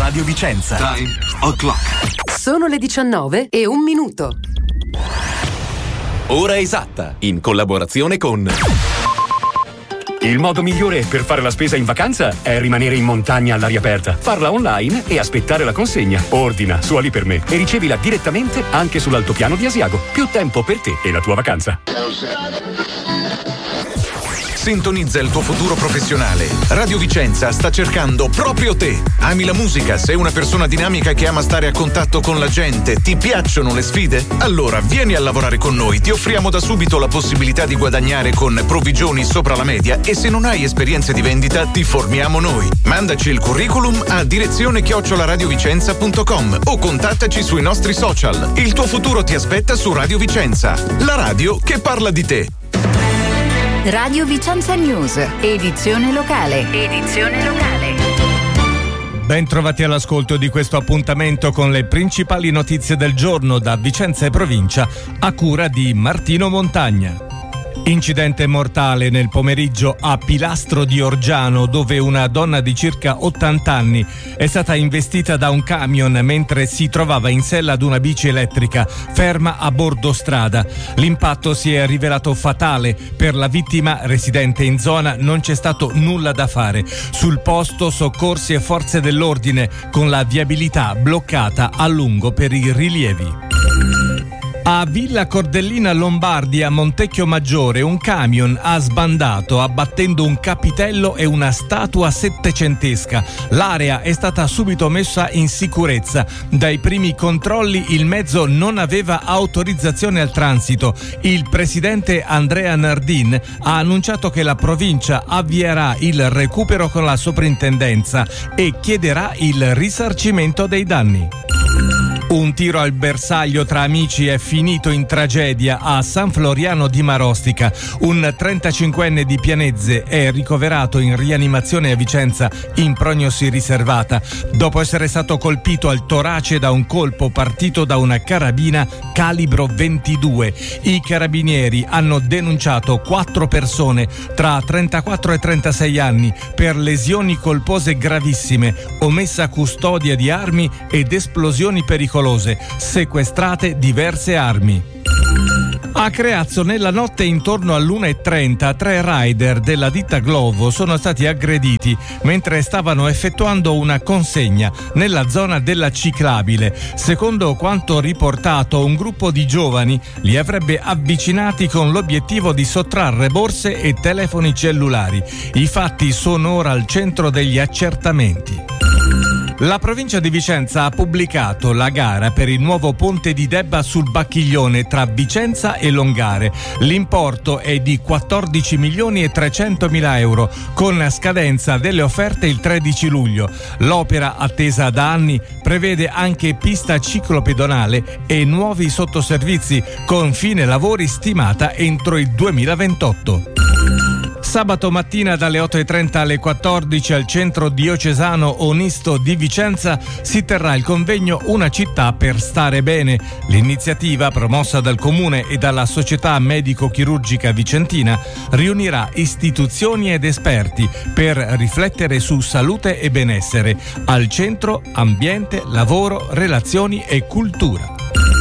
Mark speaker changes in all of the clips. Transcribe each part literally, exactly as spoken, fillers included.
Speaker 1: Radio Vicenza.
Speaker 2: Time o'clock.
Speaker 3: Sono le diciannove e un minuto.
Speaker 1: Ora esatta, in collaborazione con...
Speaker 4: Il modo migliore per fare la spesa in vacanza è rimanere in montagna all'aria aperta, farla online e aspettare la consegna. Ordina su Ali per me e ricevila direttamente anche sull'altopiano di Asiago. Più tempo per te e la tua vacanza.
Speaker 5: Sintonizza il tuo futuro professionale. Radio Vicenza sta cercando proprio te. Ami la musica? Sei una persona dinamica che ama stare a contatto con la gente? Ti piacciono le sfide? Allora vieni a lavorare con noi. Ti offriamo da subito la possibilità di guadagnare con provvigioni sopra la media e se non hai esperienze di vendita ti formiamo noi. Mandaci il curriculum a direzione chiocciola radiovicenza punto com o contattaci sui nostri social. Il tuo futuro ti aspetta su Radio Vicenza, la radio che parla di te.
Speaker 6: Radio Vicenza News, edizione locale. Edizione locale.
Speaker 7: Ben trovati all'ascolto di questo appuntamento con le principali notizie del giorno da Vicenza e provincia a cura di Martino Montagna. Incidente mortale nel pomeriggio a Pilastro di Orgiano, dove una donna di circa ottanta anni è stata investita da un camion mentre si trovava in sella ad una bici elettrica ferma a bordo strada. L'impatto si è rivelato fatale. Per la vittima residente in zona non c'è stato nulla da fare. Sul posto soccorsi e forze dell'ordine con la viabilità bloccata a lungo per i rilievi. A Villa Cordellina Lombardi a Montecchio Maggiore un camion ha sbandato abbattendo un capitello e una statua settecentesca. L'area è stata subito messa in sicurezza. Dai primi controlli il mezzo non aveva autorizzazione al transito. Il presidente Andrea Nardin ha annunciato che la provincia avvierà il recupero con la soprintendenza e chiederà il risarcimento dei danni. Un tiro al bersaglio tra amici è finito in tragedia a San Floriano di Marostica. Un trentacinquenne di Pianezze è ricoverato in rianimazione a Vicenza in prognosi riservata dopo essere stato colpito al torace da un colpo partito da una carabina calibro ventidue. I carabinieri hanno denunciato quattro persone tra trentaquattro e trentasei anni per lesioni colpose gravissime, omessa custodia di armi ed esplosioni pericolose. Sequestrate diverse armi. A Creazzo nella notte intorno all'una e trenta tre rider della ditta Glovo sono stati aggrediti mentre stavano effettuando una consegna nella zona della ciclabile. Secondo quanto riportato, un gruppo di giovani li avrebbe avvicinati con l'obiettivo di sottrarre borse e telefoni cellulari. I fatti sono ora al centro degli accertamenti. La provincia di Vicenza ha pubblicato la gara per il nuovo ponte di Debba sul Bacchiglione tra Vicenza e Longare. L'importo è di quattordici milioni e trecentomila euro, con scadenza delle offerte il tredici luglio. L'opera, attesa da anni, prevede anche pista ciclopedonale e nuovi sottoservizi, con fine lavori stimata entro il duemilaventotto. Sabato mattina dalle otto e trenta alle quattordici al centro diocesano Onisto di Vicenza si terrà il convegno Una città per stare bene. L'iniziativa, promossa dal Comune e dalla Società Medico-Chirurgica Vicentina, riunirà istituzioni ed esperti per riflettere su salute e benessere. Al centro ambiente, lavoro, relazioni e cultura.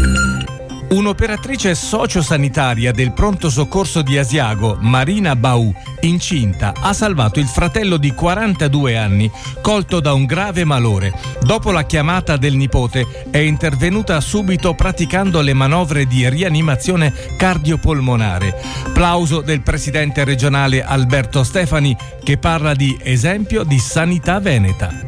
Speaker 7: Un'operatrice sociosanitaria del pronto soccorso di Asiago, Marina Bau, incinta, ha salvato il fratello di quarantadue anni, colto da un grave malore. Dopo la chiamata del nipote, è intervenuta subito praticando le manovre di rianimazione cardiopolmonare. Plauso del presidente regionale Alberto Stefani, che parla di esempio di sanità veneta.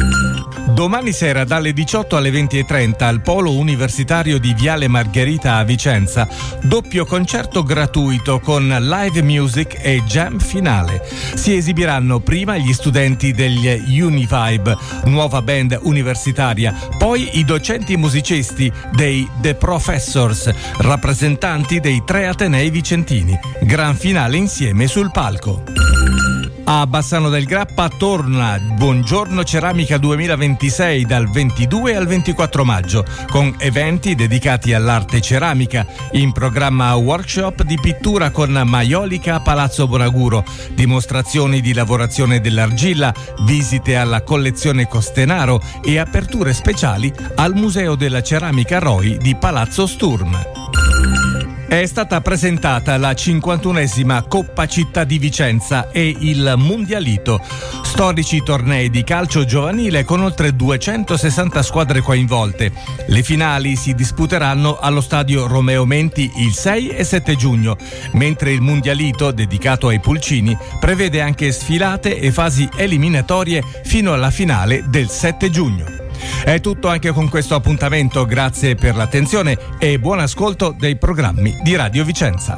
Speaker 7: Domani sera dalle diciotto alle venti e trenta al Polo Universitario di Viale Margherita a Vicenza, doppio concerto gratuito con live music e jam finale. Si esibiranno prima gli studenti degli Univibe, nuova band universitaria, poi i docenti musicisti dei The Professors, rappresentanti dei tre atenei vicentini. Gran finale insieme sul palco. A Bassano del Grappa torna Buongiorno Ceramica duemilaventisei dal ventidue al ventiquattro maggio, con eventi dedicati all'arte ceramica. In programma workshop di pittura con maiolica a Palazzo Bonaguro, dimostrazioni di lavorazione dell'argilla, visite alla collezione Costenaro e aperture speciali al Museo della Ceramica Roi di Palazzo Sturm. È stata presentata la cinquantunesima Coppa Città di Vicenza e il Mundialito, storici tornei di calcio giovanile con oltre duecentosessanta squadre coinvolte. Le finali si disputeranno allo stadio Romeo Menti il sei e sette giugno, mentre il Mundialito, dedicato ai pulcini, prevede anche sfilate e fasi eliminatorie fino alla finale del sette giugno. È tutto anche con questo appuntamento, grazie per l'attenzione e buon ascolto dei programmi di Radio Vicenza.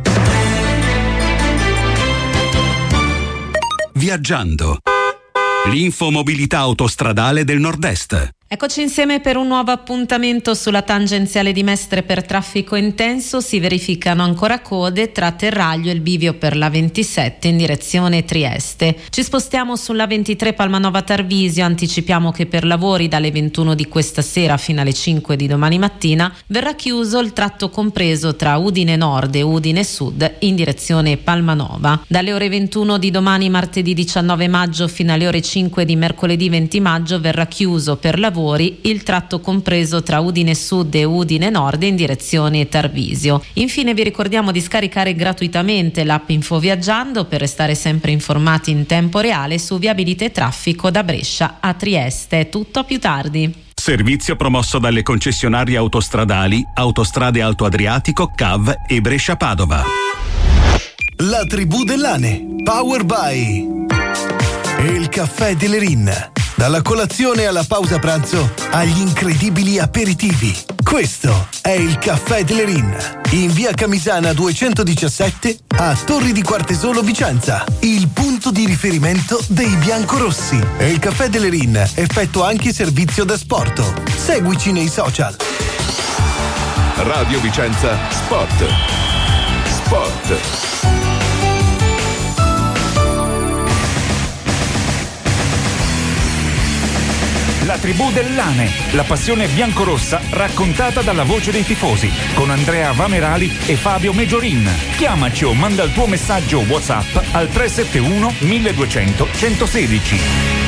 Speaker 2: Viaggiando. L'infomobilità autostradale del Nord-Est.
Speaker 8: Eccoci insieme per un nuovo appuntamento sulla tangenziale di Mestre per traffico intenso. Si verificano ancora code tra Terraglio e il bivio per la ventisette in direzione Trieste. Ci spostiamo sulla ventitré Palmanova Tarvisio. Anticipiamo che per lavori dalle ventuno di questa sera fino alle cinque di domani mattina verrà chiuso il tratto compreso tra Udine Nord e Udine Sud in direzione Palmanova. Dalle ore ventuno di domani martedì diciannove maggio fino alle ore cinque di mercoledì venti maggio verrà chiuso per lavori il tratto compreso tra Udine Sud e Udine Nord in direzione Tarvisio. Infine vi ricordiamo di scaricare gratuitamente l'app Infoviaggiando per restare sempre informati in tempo reale su viabilità e traffico da Brescia a Trieste. Tutto a più tardi.
Speaker 2: Servizio promosso dalle concessionarie autostradali Autostrade Alto Adriatico, C A V e Brescia Padova.
Speaker 9: La tribù dell'Ane, Power by e il caffè Delerin. Dalla colazione alla pausa pranzo agli incredibili aperitivi. Questo è il caffè Delerin, in via Camisana duecentodiciassette a Torri di Quartesolo Vicenza, il punto di riferimento dei biancorossi. E il caffè Delerin effettua anche servizio da sporto. Seguici nei social.
Speaker 5: Radio Vicenza Sport. Sport.
Speaker 10: La tribù dell'Ane, la passione biancorossa raccontata dalla voce dei tifosi, con Andrea Vamerali e Fabio Meggiorin. Chiamaci o manda il tuo messaggio WhatsApp al tre sette uno milleduecento centosedici.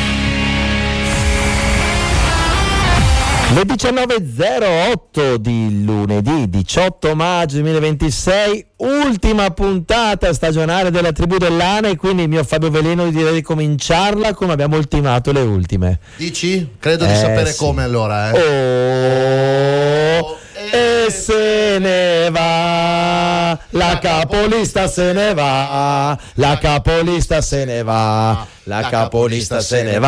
Speaker 11: Le diciannove e zero otto di lunedì diciotto maggio duemilaventisei, ultima puntata stagionale della tribù dell'Ane, quindi il mio Fabio Veleno direi di cominciarla come abbiamo ultimato le ultime.
Speaker 12: Dici? Credo di
Speaker 11: eh,
Speaker 12: sapere
Speaker 11: sì.
Speaker 12: come allora. Eh.
Speaker 11: Oh, e se ne va, la capolista se ne va, la capolista se ne va, la capolista se ne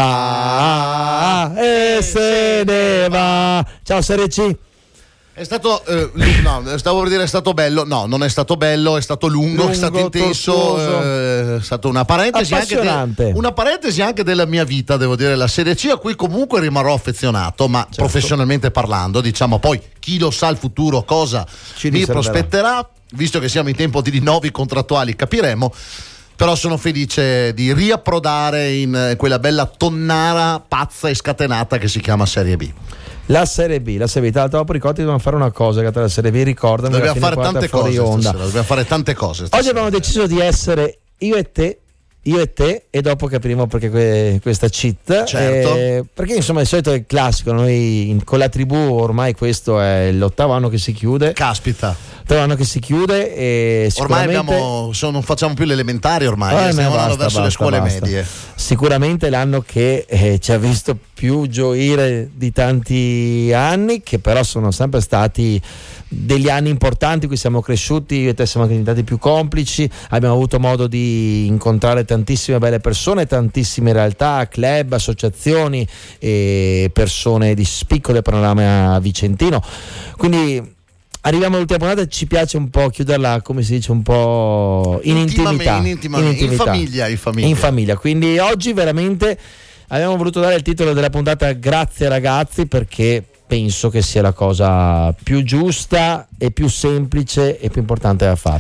Speaker 11: va, e se ne va. Ciao Serie C.
Speaker 12: È stato eh, no, stavo per dire è stato bello, no, non è stato bello, è stato lungo, lungo è stato intenso, eh, è stata una parentesi anche de, una parentesi anche della mia vita, devo dire, la Serie C a cui comunque rimarrò affezionato, ma certo, professionalmente parlando, diciamo, poi chi lo sa il futuro cosa Ci mi riserverà. prospetterà, visto che siamo in tempo di rinnovi contrattuali, capiremo. Però sono felice di riapprodare in quella bella tonnara pazza e scatenata che si chiama Serie B.
Speaker 11: La Serie B, la Serie B, tra l'altro ricordi dobbiamo fare una cosa che la Serie B ricordami.
Speaker 12: Dobbiamo fare tante cose stasera, dobbiamo fare tante cose stasera.
Speaker 11: Oggi abbiamo deciso di essere io e te, io e te, e dopo capiremo perché que- questa cheat.
Speaker 12: Certo.
Speaker 11: Eh, perché insomma di solito è il classico, noi in, con la tribù ormai questo è l'ottavo anno che si chiude.
Speaker 12: Caspita.
Speaker 11: L'ottavo anno che si chiude e sicuramente...
Speaker 12: Ormai abbiamo, so, non facciamo più le elementari ormai,
Speaker 11: eh,
Speaker 12: eh, stiamo
Speaker 11: basta,
Speaker 12: andando verso
Speaker 11: basta,
Speaker 12: le scuole
Speaker 11: basta.
Speaker 12: medie.
Speaker 11: Sicuramente l'anno che eh, ci ha visto più gioire di tanti anni, che però sono sempre stati degli anni importanti in cui siamo cresciuti, io e te siamo diventati più complici, abbiamo avuto modo di incontrare tantissime belle persone, tantissime realtà, club, associazioni e persone di spicco del panorama vicentino, quindi arriviamo all'ultima puntata e ci piace un po' chiuderla, come si dice, un po' in intimità,
Speaker 12: in, intimità. in, in famiglia, in famiglia.
Speaker 11: In famiglia. Quindi oggi veramente abbiamo voluto dare il titolo della puntata Grazie ragazzi, perché penso che sia la cosa più giusta e più semplice e più importante da fare.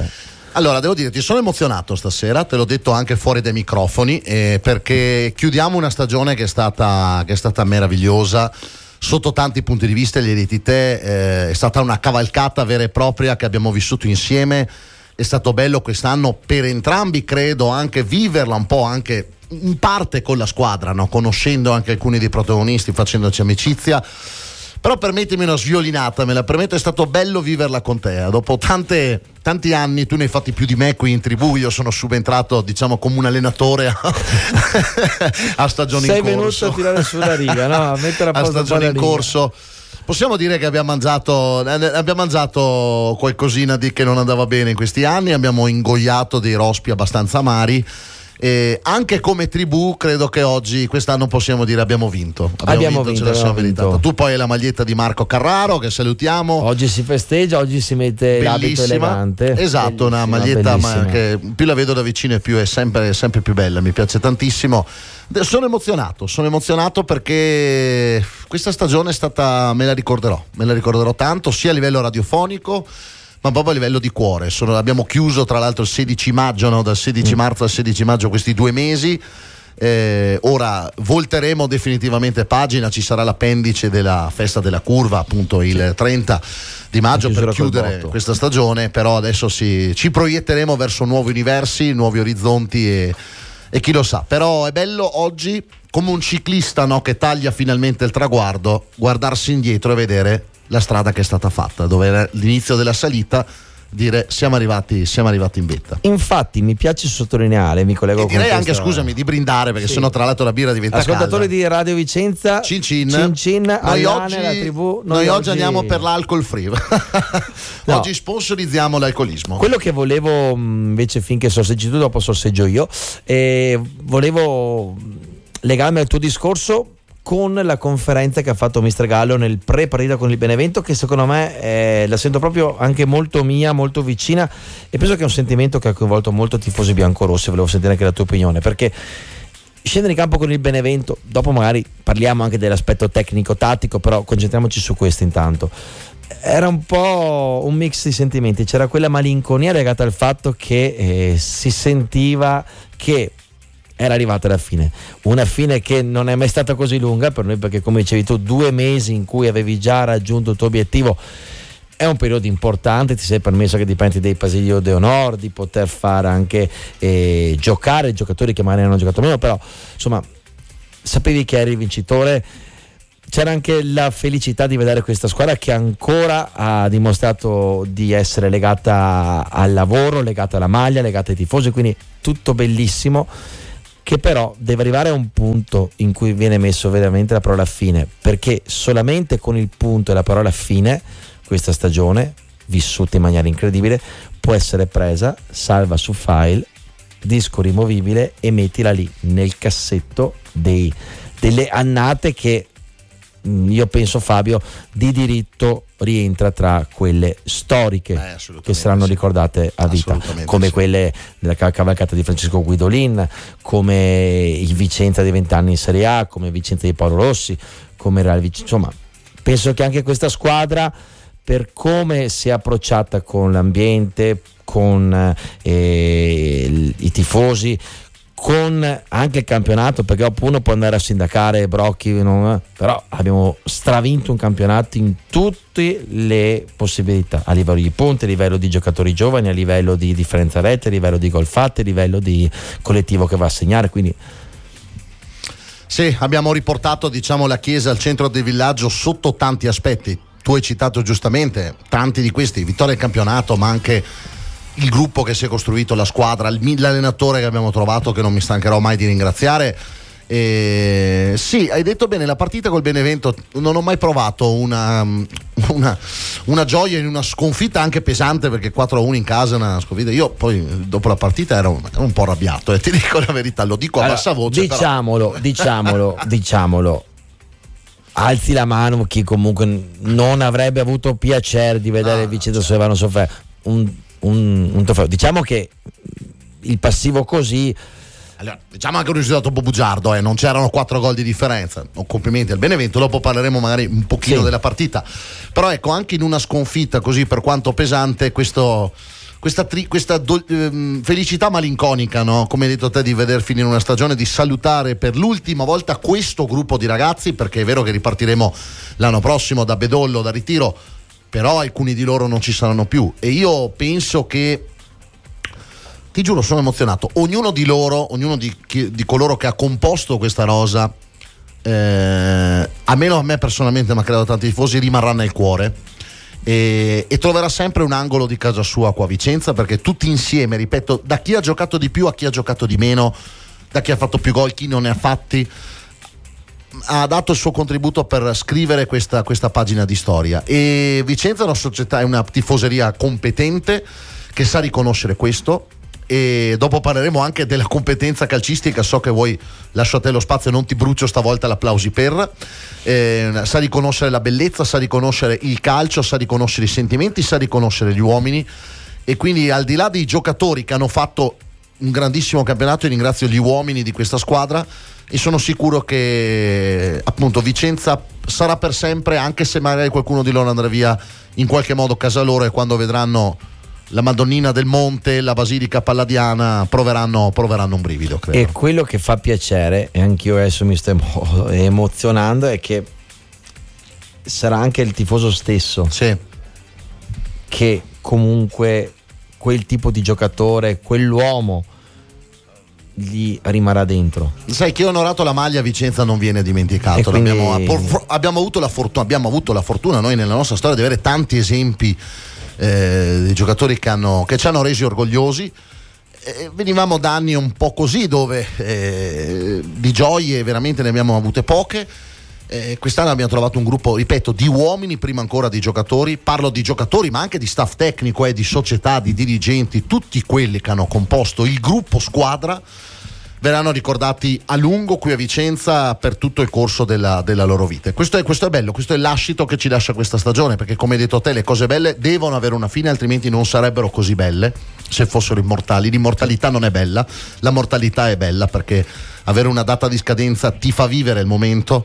Speaker 12: Allora, devo dire, ti sono emozionato stasera, te l'ho detto anche fuori dai microfoni, eh, perché chiudiamo una stagione che è stata, che è stata meravigliosa sotto tanti punti di vista. Li hai detti te, eh, è stata una cavalcata vera e propria che abbiamo vissuto insieme. È stato bello quest'anno per entrambi, credo, anche viverla un po' anche in parte con la squadra, no? Conoscendo anche alcuni dei protagonisti, facendoci amicizia. Però permettimi una sviolinata, me la permetto, è stato bello viverla con te. Dopo tante, tanti anni, tu ne hai fatti più di me qui in tribù, io sono subentrato, diciamo, come un allenatore a, a stagione
Speaker 11: Sei
Speaker 12: in corso.
Speaker 11: Sei venuto a tirare su la riga, no? A mettere a posto
Speaker 12: a stagione in
Speaker 11: riga.
Speaker 12: corso. Possiamo dire che abbiamo mangiato, abbiamo mangiato qualcosina di che non andava bene in questi anni, abbiamo ingoiato dei rospi abbastanza amari. E anche come tribù credo che oggi, quest'anno, possiamo dire abbiamo vinto abbiamo,
Speaker 11: abbiamo
Speaker 12: vinto,
Speaker 11: vinto,
Speaker 12: ce la siamo
Speaker 11: abbiamo
Speaker 12: meritata. Tu poi hai la maglietta di Marco Carraro che salutiamo,
Speaker 11: oggi si festeggia, oggi si mette
Speaker 12: bellissima,
Speaker 11: l'abito elegante,
Speaker 12: esatto, una maglietta ma che più la vedo da vicino e più è sempre, sempre più bella, mi piace tantissimo. Sono emozionato, sono emozionato perché questa stagione è stata, me la ricorderò, me la ricorderò tanto, sia a livello radiofonico ma proprio a livello di cuore. Sono, abbiamo chiuso tra l'altro il sedici maggio, no? Dal sedici marzo al sedici maggio questi due mesi. Eh, ora volteremo definitivamente pagina, ci sarà l'appendice della festa della curva appunto il trenta di maggio per chiudere questa stagione, però adesso si, ci proietteremo verso nuovi universi, nuovi orizzonti e, e chi lo sa. Però è bello oggi, come un ciclista, no, che taglia finalmente il traguardo, guardarsi indietro e vedere la strada che è stata fatta, dove era l'inizio della salita, dire siamo arrivati, siamo arrivati in vetta.
Speaker 11: Infatti mi piace sottolineare, mi collego
Speaker 12: e
Speaker 11: con
Speaker 12: direi
Speaker 11: questa...
Speaker 12: anche, scusami, di brindare, perché
Speaker 11: sì.
Speaker 12: sennò tra l'altro la birra diventa
Speaker 11: ascoltatori
Speaker 12: calda.
Speaker 11: Di Radio Vicenza,
Speaker 12: cin cin,
Speaker 11: cin cin
Speaker 12: noi,
Speaker 11: Allane,
Speaker 12: oggi,
Speaker 11: la tribù,
Speaker 12: noi, noi oggi, oggi andiamo per l'alcol free. No. Oggi sponsorizziamo l'alcolismo.
Speaker 11: Quello che volevo invece, finché sorseggi tu, dopo sorseggio io, eh, volevo legarmi al tuo discorso con la conferenza che ha fatto mister Gallo nel pre-partita con il Benevento, che secondo me eh, la sento proprio anche molto mia, molto vicina, e penso che è un sentimento che ha coinvolto molto tifosi biancorossi. Volevo sentire anche la tua opinione, perché scendere in campo con il Benevento, dopo magari parliamo anche dell'aspetto tecnico-tattico, però concentriamoci su questo intanto. Era un po' un mix di sentimenti, c'era quella malinconia legata al fatto che eh, si sentiva che era arrivata la fine, una fine che non è mai stata così lunga per noi, perché come dicevi tu, due mesi in cui avevi già raggiunto il tuo obiettivo è un periodo importante, ti sei permesso che dipende dei Pasilio de Honor, di poter fare anche eh, giocare giocatori che magari hanno giocato meno, però insomma sapevi che eri il vincitore. C'era anche la felicità di vedere questa squadra che ancora ha dimostrato di essere legata al lavoro, legata alla maglia, legata ai tifosi, quindi tutto bellissimo, che però deve arrivare a un punto in cui viene messo veramente la parola fine, perché solamente con il punto e la parola fine questa stagione, vissuta in maniera incredibile, può essere presa, salva su file, disco rimovibile e mettila lì nel cassetto dei, delle annate che io penso, Fabio, di diritto rientra tra quelle storiche
Speaker 12: Beh,
Speaker 11: che saranno
Speaker 12: sì.
Speaker 11: ricordate a vita, come
Speaker 12: sì.
Speaker 11: quelle della cavalcata di Francesco Guidolin, come il Vicenza di vent'anni in Serie A, come Vicenza di Paolo Rossi, come Real Vicenza. Insomma, penso che anche questa squadra, per come si è approcciata con l'ambiente, con eh, i tifosi, con anche il campionato, perché dopo uno può andare a sindacare Brocchi, no? Però abbiamo stravinto un campionato in tutte le possibilità, a livello di punti, a livello di giocatori giovani, a livello di differenza rete, a livello di gol fatti, a livello di collettivo che va a segnare, quindi
Speaker 12: sì, abbiamo riportato, diciamo, la Chiesa al centro del villaggio sotto tanti aspetti. Tu hai citato giustamente tanti di questi, vittoria del campionato, ma anche il gruppo che si è costruito, la squadra, l'allenatore che abbiamo trovato, che non mi stancherò mai di ringraziare. E sì, hai detto bene, la partita col Benevento, non ho mai provato una, una, una gioia in una sconfitta anche pesante, perché quattro a uno in casa è una sconfitta. Io poi dopo la partita ero un, ero un po' arrabbiato, e eh, ti dico la verità, lo dico a
Speaker 11: allora,
Speaker 12: bassa voce.
Speaker 11: Diciamolo,
Speaker 12: però.
Speaker 11: diciamolo, diciamolo. Alzi la mano chi comunque non avrebbe avuto piacere di vedere
Speaker 12: no,
Speaker 11: il Vicenza
Speaker 12: certo.
Speaker 11: se avevano sofferto un, un, un trofeo. Diciamo che il passivo così,
Speaker 12: allora, diciamo anche un risultato un po' bugiardo, eh. Non c'erano quattro gol di differenza. Complimenti al Benevento, dopo parleremo magari un pochino sì. della partita. Però ecco, anche in una sconfitta così, per quanto pesante, questo, questa, tri, questa do, ehm, felicità malinconica, no? Come hai detto te, di veder finire una stagione, di salutare per l'ultima volta questo gruppo di ragazzi, perché è vero che ripartiremo l'anno prossimo da Bedollo, da ritiro, però alcuni di loro non ci saranno più, e io penso che, ti giuro, sono emozionato. Ognuno di loro, ognuno di, chi, di coloro che ha composto questa rosa, eh, almeno a me personalmente, ma credo a tanti tifosi, rimarrà nel cuore. E, e troverà sempre un angolo di casa sua qua a Vicenza, perché tutti insieme, ripeto, da chi ha giocato di più a chi ha giocato di meno, da chi ha fatto più gol, chi non ne ha fatti, ha dato il suo contributo per scrivere questa, questa pagina di storia. E Vicenza è una società, è una tifoseria competente che sa riconoscere questo, e dopo parleremo anche della competenza calcistica. So che vuoi, lascio a te lo spazio, non ti brucio stavolta l'applausi per, eh, sa riconoscere la bellezza, sa riconoscere il calcio, sa riconoscere i sentimenti, sa riconoscere gli uomini, e quindi al di là dei giocatori che hanno fatto un grandissimo campionato, io ringrazio gli uomini di questa squadra e sono sicuro che appunto Vicenza sarà per sempre, anche se magari qualcuno di loro andrà via in qualche modo a casa loro, e quando vedranno la Madonnina del Monte, la Basilica Palladiana, proveranno, proveranno un brivido, credo.
Speaker 11: E quello che fa piacere, e anch'io adesso mi sto emo- emozionando, è che sarà anche il tifoso stesso,
Speaker 12: sì,
Speaker 11: che comunque quel tipo di giocatore, quell'uomo gli rimarrà dentro.
Speaker 12: Sai che onorato la maglia Vicenza non viene dimenticato.
Speaker 11: Quindi...
Speaker 12: abbiamo, abbiamo, avuto la fortuna, abbiamo avuto la fortuna noi nella nostra storia di avere tanti esempi Eh, di giocatori che, hanno, che ci hanno resi orgogliosi. Eh, venivamo da anni un po' così, dove eh, di gioie veramente ne abbiamo avute poche. Eh, quest'anno abbiamo trovato un gruppo, ripeto, di uomini prima ancora di giocatori. Parlo di giocatori ma anche di staff tecnico, eh, di società, di dirigenti. Tutti quelli che hanno composto il gruppo squadra verranno ricordati a lungo qui a Vicenza per tutto il corso della, della loro vita. Questo è, questo è bello, questo è l'ascito che ci lascia questa stagione, perché come hai detto te, le cose belle devono avere una fine, altrimenti non sarebbero così belle se fossero immortali. L'immortalità non è bella, la mortalità è bella, perché avere una data di scadenza ti fa vivere il momento.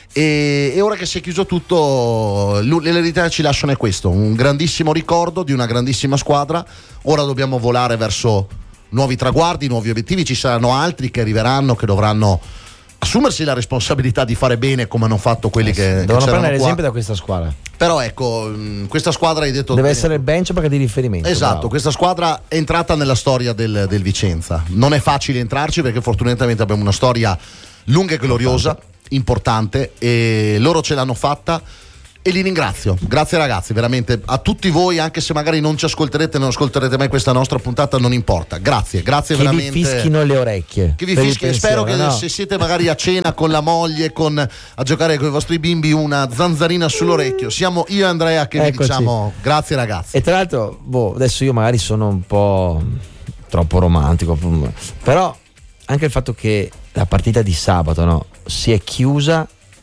Speaker 12: E, e ora che si è chiuso tutto, l'eredità ci lasciano è questo, un grandissimo ricordo di una grandissima squadra. Ora dobbiamo volare verso nuovi traguardi, nuovi obiettivi. Ci saranno altri che arriveranno, che dovranno assumersi la responsabilità di fare bene come hanno fatto quelli eh sì, che
Speaker 11: devono
Speaker 12: che
Speaker 11: prendere
Speaker 12: qua.
Speaker 11: esempio da questa squadra.
Speaker 12: Però ecco, questa squadra, hai detto,
Speaker 11: deve essere il benchmark di riferimento.
Speaker 12: Esatto,
Speaker 11: bravo.
Speaker 12: Questa squadra è entrata nella storia del, del Vicenza. Non è facile entrarci, perché fortunatamente abbiamo una storia lunga e gloriosa, importante, e loro ce l'hanno fatta. E li ringrazio, grazie ragazzi, veramente a tutti voi, anche se magari non ci ascolterete, non ascolterete mai questa nostra puntata, non importa, grazie, grazie
Speaker 11: che
Speaker 12: veramente.
Speaker 11: Che vi fischino le orecchie.
Speaker 12: Che vi fischi, spero che no? Se siete magari a cena con la moglie, con, a giocare con i vostri bimbi, una zanzarina sull'orecchio, siamo io e Andrea che Eccoci. vi diciamo grazie ragazzi.
Speaker 11: E tra l'altro, boh, adesso io magari sono un po' troppo romantico, però anche il fatto che la partita di sabato, no, si è chiusa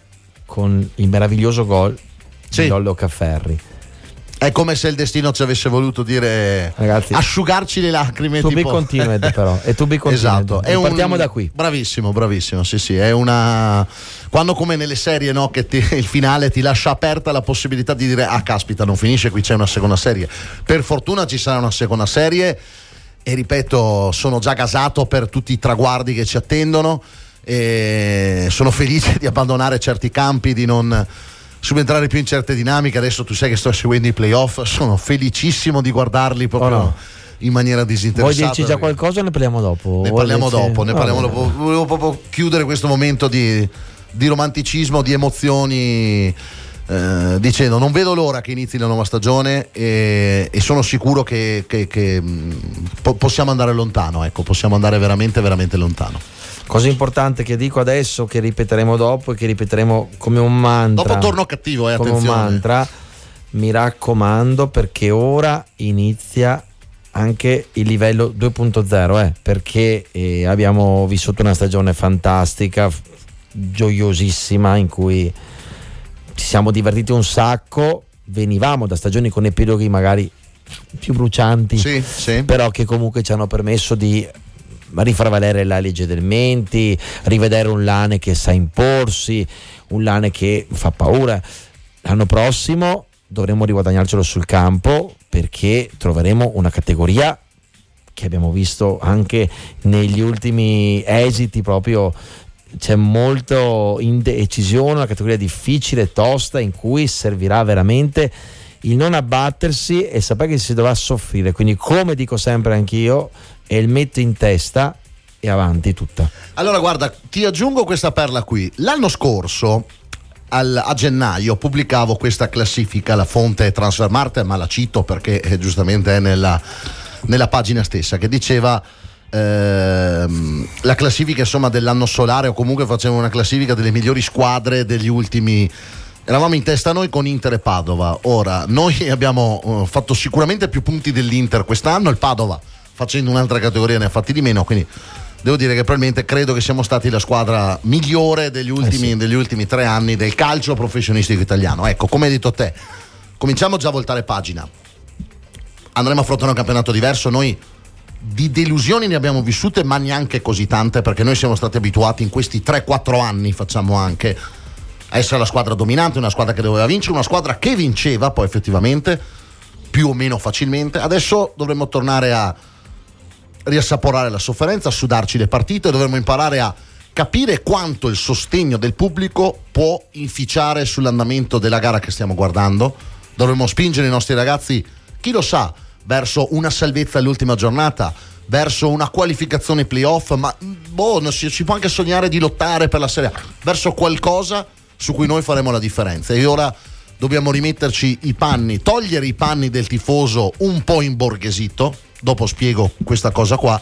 Speaker 11: con il meraviglioso gol di Lollo Cafferri.
Speaker 12: È come se il destino ci avesse voluto dire, ragazzi, asciugarci le lacrime.
Speaker 11: To
Speaker 12: tipo...
Speaker 11: be continued, però. E to be continued.
Speaker 12: Esatto. È
Speaker 11: partiamo
Speaker 12: un...
Speaker 11: da qui.
Speaker 12: Bravissimo, bravissimo. Sì, sì. È una. Quando, come nelle serie, no, che ti... il finale ti lascia aperta la possibilità di dire: ah, caspita, non finisce qui, c'è una seconda serie. Per fortuna ci sarà una seconda serie. E ripeto, sono già gasato per tutti i traguardi che ci attendono. E sono felice di abbandonare certi campi, di non subentrare più in certe dinamiche. Adesso tu sai che sto seguendo i playoff, sono felicissimo di guardarli proprio oh no. in maniera disinteressata.
Speaker 11: Vuoi dirci già qualcosa o ne parliamo dopo?
Speaker 12: Ne parliamo
Speaker 11: Vuoi
Speaker 12: dopo, ne parliamo oh, dopo. Volevo proprio chiudere questo momento di, di romanticismo, di emozioni, eh, dicendo non vedo l'ora che inizi la nuova stagione, e, e sono sicuro che, che, che po- possiamo andare lontano, ecco, possiamo andare veramente veramente lontano.
Speaker 11: Cosa importante che dico adesso, che ripeteremo dopo e che ripeteremo come un mantra.
Speaker 12: Dopo torno cattivo, eh,
Speaker 11: come
Speaker 12: attenzione.
Speaker 11: un mantra, mi raccomando, perché ora inizia anche il livello due punto zero, eh, perché eh, abbiamo vissuto una stagione fantastica, f- gioiosissima, in cui ci siamo divertiti un sacco. Venivamo da stagioni con epiloghi magari più brucianti,
Speaker 12: sì, sì.
Speaker 11: però che comunque ci hanno permesso di rifar valere la legge del Menti, rivedere un Lane che sa imporsi, un Lane che fa paura. L'anno prossimo dovremmo riguadagnarcelo sul campo, perché troveremo una categoria che abbiamo visto anche negli ultimi esiti, proprio c'è molto indecisione, una categoria difficile, tosta, in cui servirà veramente il non abbattersi e sapere che si dovrà soffrire. Quindi, come dico sempre anch'io, elmetto in testa e avanti tutta.
Speaker 12: Allora guarda, ti aggiungo questa perla qui. L'anno scorso al, a gennaio pubblicavo questa classifica, la fonte è Transfermarkt, ma la cito perché eh, giustamente è nella, nella pagina stessa, che diceva ehm, la classifica insomma dell'anno solare, o comunque facevo una classifica delle migliori squadre degli ultimi. Eravamo in testa noi con Inter e Padova. Ora noi abbiamo uh, fatto sicuramente più punti dell'Inter quest'anno, il Padova facendo un'altra categoria ne ha fatti di meno, quindi devo dire che probabilmente credo che siamo stati la squadra migliore degli ultimi, eh sì. degli ultimi tre anni del calcio professionistico italiano. Ecco, come hai detto te, cominciamo già a voltare pagina, andremo a affrontare un campionato diverso. Noi di delusioni ne abbiamo vissute, ma neanche così tante, perché noi siamo stati abituati in questi tre quattro anni, facciamo anche, a essere la squadra dominante, una squadra che doveva vincere, una squadra che vinceva poi effettivamente più o meno facilmente. Adesso dovremmo tornare a riassaporare la sofferenza, a sudarci le partite, dovremmo imparare a capire quanto il sostegno del pubblico può inficiare sull'andamento della gara che stiamo guardando. Dovremmo spingere i nostri ragazzi, chi lo sa, verso una salvezza all'ultima giornata, verso una qualificazione playoff, ma boh, non si, si può anche sognare di lottare per la Serie A, verso qualcosa su cui noi faremo la differenza. E ora dobbiamo rimetterci i panni, togliere i panni del tifoso un po' imborghesito, dopo spiego questa cosa qua,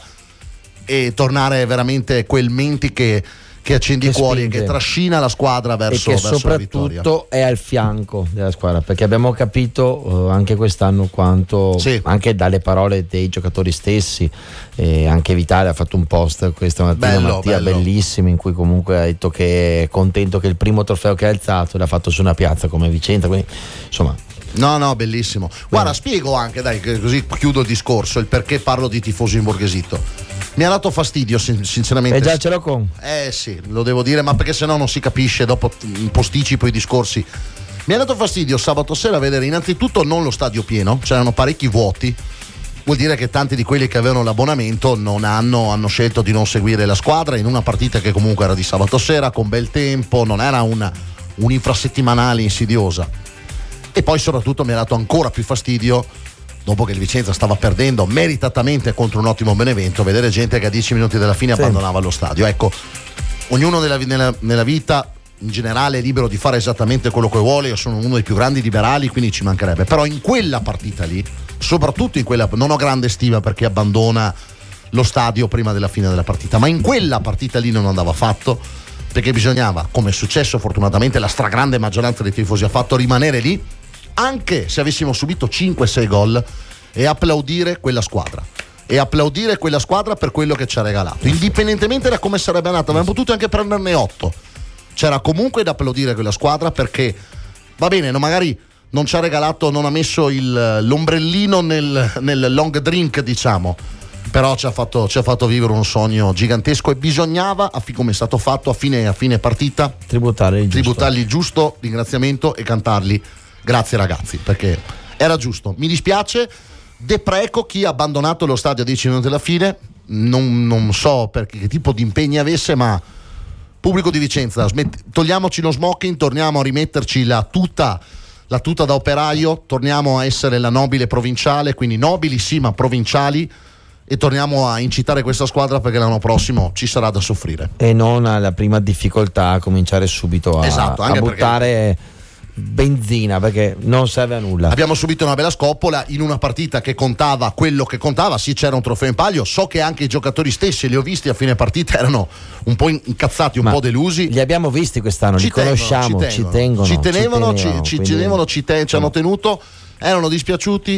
Speaker 12: e tornare veramente quel Menti che, che accendi i cuori e che trascina la squadra verso,
Speaker 11: e che
Speaker 12: verso la vittoria.
Speaker 11: soprattutto è al fianco della squadra, perché abbiamo capito eh, anche quest'anno quanto, sì. anche dalle parole dei giocatori stessi, eh, anche Vitale ha fatto un post questa mattina,
Speaker 12: bello,
Speaker 11: Mattia,
Speaker 12: bello. bellissimo,
Speaker 11: in cui comunque ha detto che è contento che il primo trofeo che ha alzato l'ha fatto su una piazza come Vicenza, quindi insomma.
Speaker 12: No, no, bellissimo. Guarda, Beh. spiego anche, dai, così chiudo il discorso, il perché parlo di tifoso imborghesito. Mi ha dato fastidio, sinceramente.
Speaker 11: E già ce l'ho con.
Speaker 12: Eh sì, lo devo dire, ma perché sennò non si capisce, dopo posticipo i discorsi. Mi ha dato fastidio sabato sera vedere innanzitutto non lo stadio pieno, c'erano parecchi vuoti. Vuol dire che tanti di quelli che avevano l'abbonamento non hanno, hanno scelto di non seguire la squadra in una partita che comunque era di sabato sera, con bel tempo, non era una, un'infrasettimanale insidiosa. E poi soprattutto mi ha dato ancora più fastidio, dopo che il Vicenza stava perdendo meritatamente contro un ottimo Benevento, vedere gente che a dieci minuti dalla fine sì. abbandonava lo stadio. Ecco, ognuno nella, nella, nella vita in generale è libero di fare esattamente quello che vuole. Io sono uno dei più grandi liberali, quindi ci mancherebbe, però in quella partita lì, soprattutto in quella, non ho grande stima perché abbandona lo stadio prima della fine della partita, ma in quella partita lì non andava fatto, perché bisognava, come è successo fortunatamente, la stragrande maggioranza dei tifosi ha fatto, rimanere lì anche se avessimo subito cinque sei gol e applaudire quella squadra e applaudire quella squadra per quello che ci ha regalato, indipendentemente da come sarebbe andata. Avremmo potuto anche prenderne otto, c'era comunque da applaudire quella squadra, perché va bene, no, magari non ci ha regalato, non ha messo il, l'ombrellino nel, nel long drink, diciamo, però ci ha fatto, ci ha fatto vivere un sogno gigantesco, e bisognava, come è stato fatto a fine, a fine partita,
Speaker 11: tributargli il
Speaker 12: tributargli il giusto ringraziamento e cantargli grazie ragazzi, perché era giusto. Mi dispiace, depreco chi ha abbandonato lo stadio a dieci minuti alla fine, non, non so perché, che tipo di impegni avesse, ma pubblico di Vicenza, smet- togliamoci lo smoking, torniamo a rimetterci la tuta, la tuta da operaio, torniamo a essere la nobile provinciale, quindi nobili sì ma provinciali, e torniamo a incitare questa squadra, perché l'anno prossimo ci sarà da soffrire.
Speaker 11: E non alla prima difficoltà a cominciare subito a,
Speaker 12: esatto,
Speaker 11: a buttare perché benzina, perché non serve a nulla.
Speaker 12: Abbiamo subito una bella scoppola in una partita che contava quello che contava. Sì, c'era un trofeo in palio, so che anche i giocatori stessi, li ho visti a fine partita, erano un po' incazzati, un
Speaker 11: Ma
Speaker 12: po' delusi.
Speaker 11: Li abbiamo visti quest'anno,
Speaker 12: ci
Speaker 11: li
Speaker 12: tengono,
Speaker 11: conosciamo,
Speaker 12: ci tengono,
Speaker 11: ci tengono,
Speaker 12: ci tenevano,
Speaker 11: ci,
Speaker 12: ci, ci
Speaker 11: quindi...
Speaker 12: tenevano, ci, te- ci hanno tenuto, erano dispiaciuti.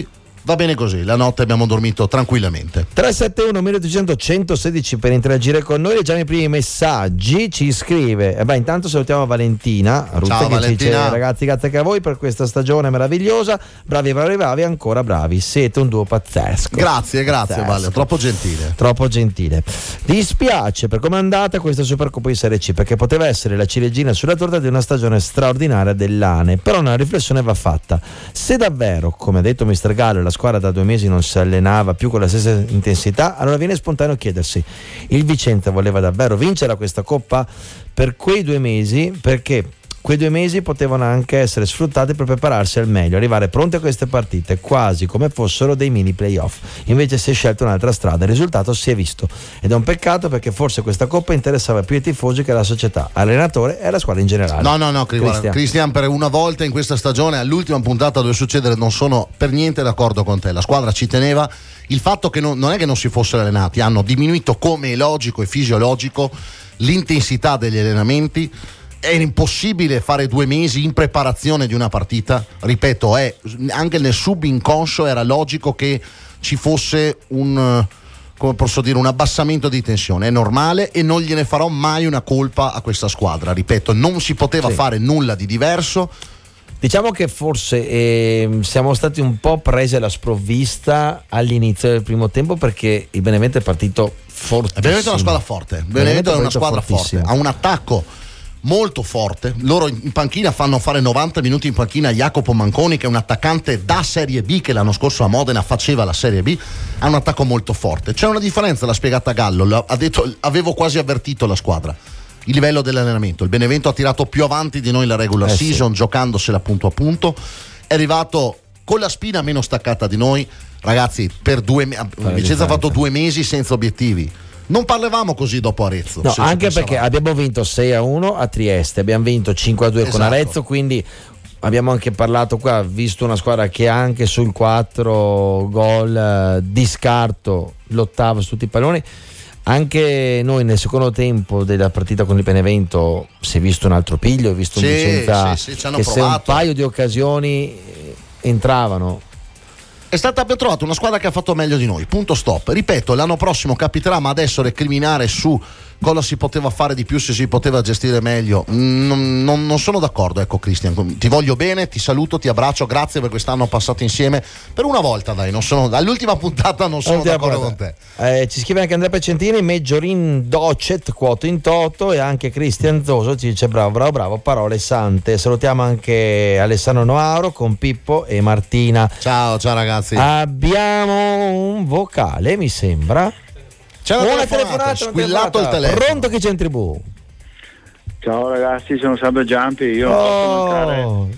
Speaker 12: va bene così, la notte abbiamo dormito tranquillamente.
Speaker 11: tre sette uno milleottocento centosedici per interagire con noi, leggiamo i primi messaggi. Ci scrive, eh beh, intanto salutiamo Valentina Rutte.
Speaker 12: Ciao,
Speaker 11: che
Speaker 12: Valentina.
Speaker 11: ci dice: ragazzi, grazie anche a voi per questa stagione meravigliosa, bravi bravi bravi, ancora bravi, siete un duo pazzesco.
Speaker 12: Grazie, grazie
Speaker 11: pazzesco.
Speaker 12: Vale, troppo gentile.
Speaker 11: Troppo gentile. Dispiace per come è andata questa Supercoppa di Serie C, perché poteva essere la ciliegina sulla torta di una stagione straordinaria dell'Ane, però una riflessione va fatta. Se davvero, come ha detto mister Gallo, la squadra da due mesi non si allenava più con la stessa intensità, allora viene spontaneo chiedersi: il Vicenza voleva davvero vincere questa Coppa per quei due mesi? Perché quei due mesi potevano anche essere sfruttati per prepararsi al meglio, arrivare pronti a queste partite quasi come fossero dei mini playoff. Invece si è scelta un'altra strada, il risultato si è visto ed è un peccato, perché forse questa Coppa interessava più ai tifosi che alla società, all'allenatore e alla squadra in generale.
Speaker 12: No, no, no, Cristian. Cristian, per una volta in questa stagione, all'ultima puntata dove succedere, non sono per niente d'accordo con te. La squadra ci teneva. Il fatto che non, non è che non si fossero allenati, hanno diminuito, come è logico e fisiologico, l'intensità degli allenamenti. Era impossibile fare due mesi in preparazione di una partita. Ripeto, è, anche nel subinconscio era logico che ci fosse un, come posso dire, un abbassamento di tensione. È normale e non gliene farò mai una colpa a questa squadra. Ripeto, non si poteva
Speaker 11: sì.
Speaker 12: fare nulla di diverso.
Speaker 11: Diciamo che forse eh, siamo stati un po' presi alla sprovvista all'inizio del primo tempo, perché il Benevento è partito fortissimo.
Speaker 12: Il Benevento è una squadra forte. Il Benevento è una squadra forte, ha un attacco molto forte. Loro in panchina fanno fare novanta minuti in panchina a Jacopo Manconi, che è un attaccante da Serie B, che l'anno scorso a Modena faceva la Serie B. Ha un attacco molto forte. C'è una differenza, l'ha spiegata Gallo, ha detto, avevo quasi avvertito la squadra, il livello dell'allenamento. Il Benevento ha tirato più avanti di noi la regular eh season, sì. giocandosela punto a punto, è arrivato con la spina meno staccata di noi. Ragazzi, per due me- Vicenza ha fatto due mesi senza obiettivi. Non parlavamo così dopo Arezzo.
Speaker 11: No, anche perché abbiamo vinto sei a uno a Trieste, abbiamo vinto cinque a due esatto. con Arezzo, quindi abbiamo anche parlato qua, visto una squadra che anche sul quattro gol eh, di scarto lottava su tutti i palloni. Anche noi nel secondo tempo della partita con il Benevento si è visto un altro piglio, ho visto
Speaker 12: sì,
Speaker 11: un Vicenza
Speaker 12: sì, sì,
Speaker 11: che
Speaker 12: provato.
Speaker 11: se un paio di occasioni entravano.
Speaker 12: È stata, abbiamo trovato una squadra che ha fatto meglio di noi, punto stop. Ripeto, l'anno prossimo capiterà, ma adesso recriminare su cosa si poteva fare di più, se si poteva gestire meglio, non, non, non sono d'accordo. Ecco Cristian, ti voglio bene, ti saluto, ti abbraccio, grazie per quest'anno passato insieme. Per una volta dai, non sono, all'ultima puntata non sono d'accordo con te.
Speaker 11: Eh, ci scrive anche Andrea Pecentini, Meggiorin Docet, quoto in toto, e anche Cristian Zoso ci dice bravo, bravo, bravo, parole sante. Salutiamo anche Alessandro Noaro con Pippo e Martina.
Speaker 12: Ciao, ciao ragazzi.
Speaker 11: Abbiamo un vocale, mi sembra.
Speaker 12: C'è una,
Speaker 11: una
Speaker 12: telefonata,
Speaker 11: telefonata,
Speaker 12: squillato il telefono.
Speaker 11: Pronto, chi c'è in tribù?
Speaker 13: Ciao ragazzi, sono Sabio Giampi. Io
Speaker 11: oh,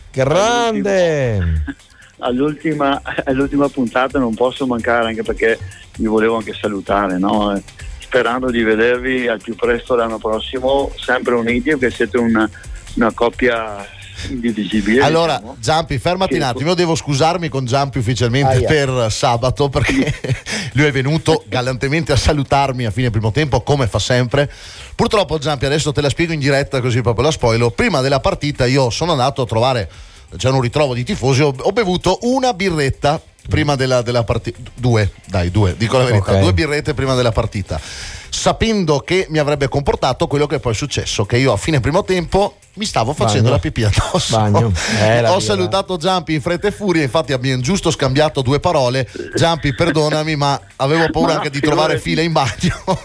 Speaker 11: grande!
Speaker 13: All'ultima, all'ultima puntata non posso mancare, anche perché vi volevo anche salutare, no? Sperando di vedervi al più presto l'anno prossimo, sempre uniti, perché siete una, una coppia indivisibile.
Speaker 12: Allora
Speaker 13: diciamo.
Speaker 12: Giampi, fermati
Speaker 13: che...
Speaker 12: un attimo, io devo scusarmi con Giampi ufficialmente ah, yeah. per sabato, perché lui è venuto galantemente a salutarmi a fine primo tempo, come fa sempre. Purtroppo Giampi, adesso te la spiego in diretta, così proprio la spoilo. Prima della partita io sono andato a trovare, c'era un ritrovo di tifosi, ho, ho bevuto una birretta prima della, della partita, due, dai due, dico la verità, okay. due birrette prima della partita, sapendo che mi avrebbe comportato quello che poi è successo, che io a fine primo tempo mi stavo facendo Bagno. la pipì addosso.
Speaker 11: Bagno. Eh,
Speaker 12: ho
Speaker 11: via,
Speaker 12: salutato Giampi in fretta e furia, infatti abbiamo giusto scambiato due parole. Giampi, perdonami, ma avevo paura ma anche di figurati. trovare fila in bagno.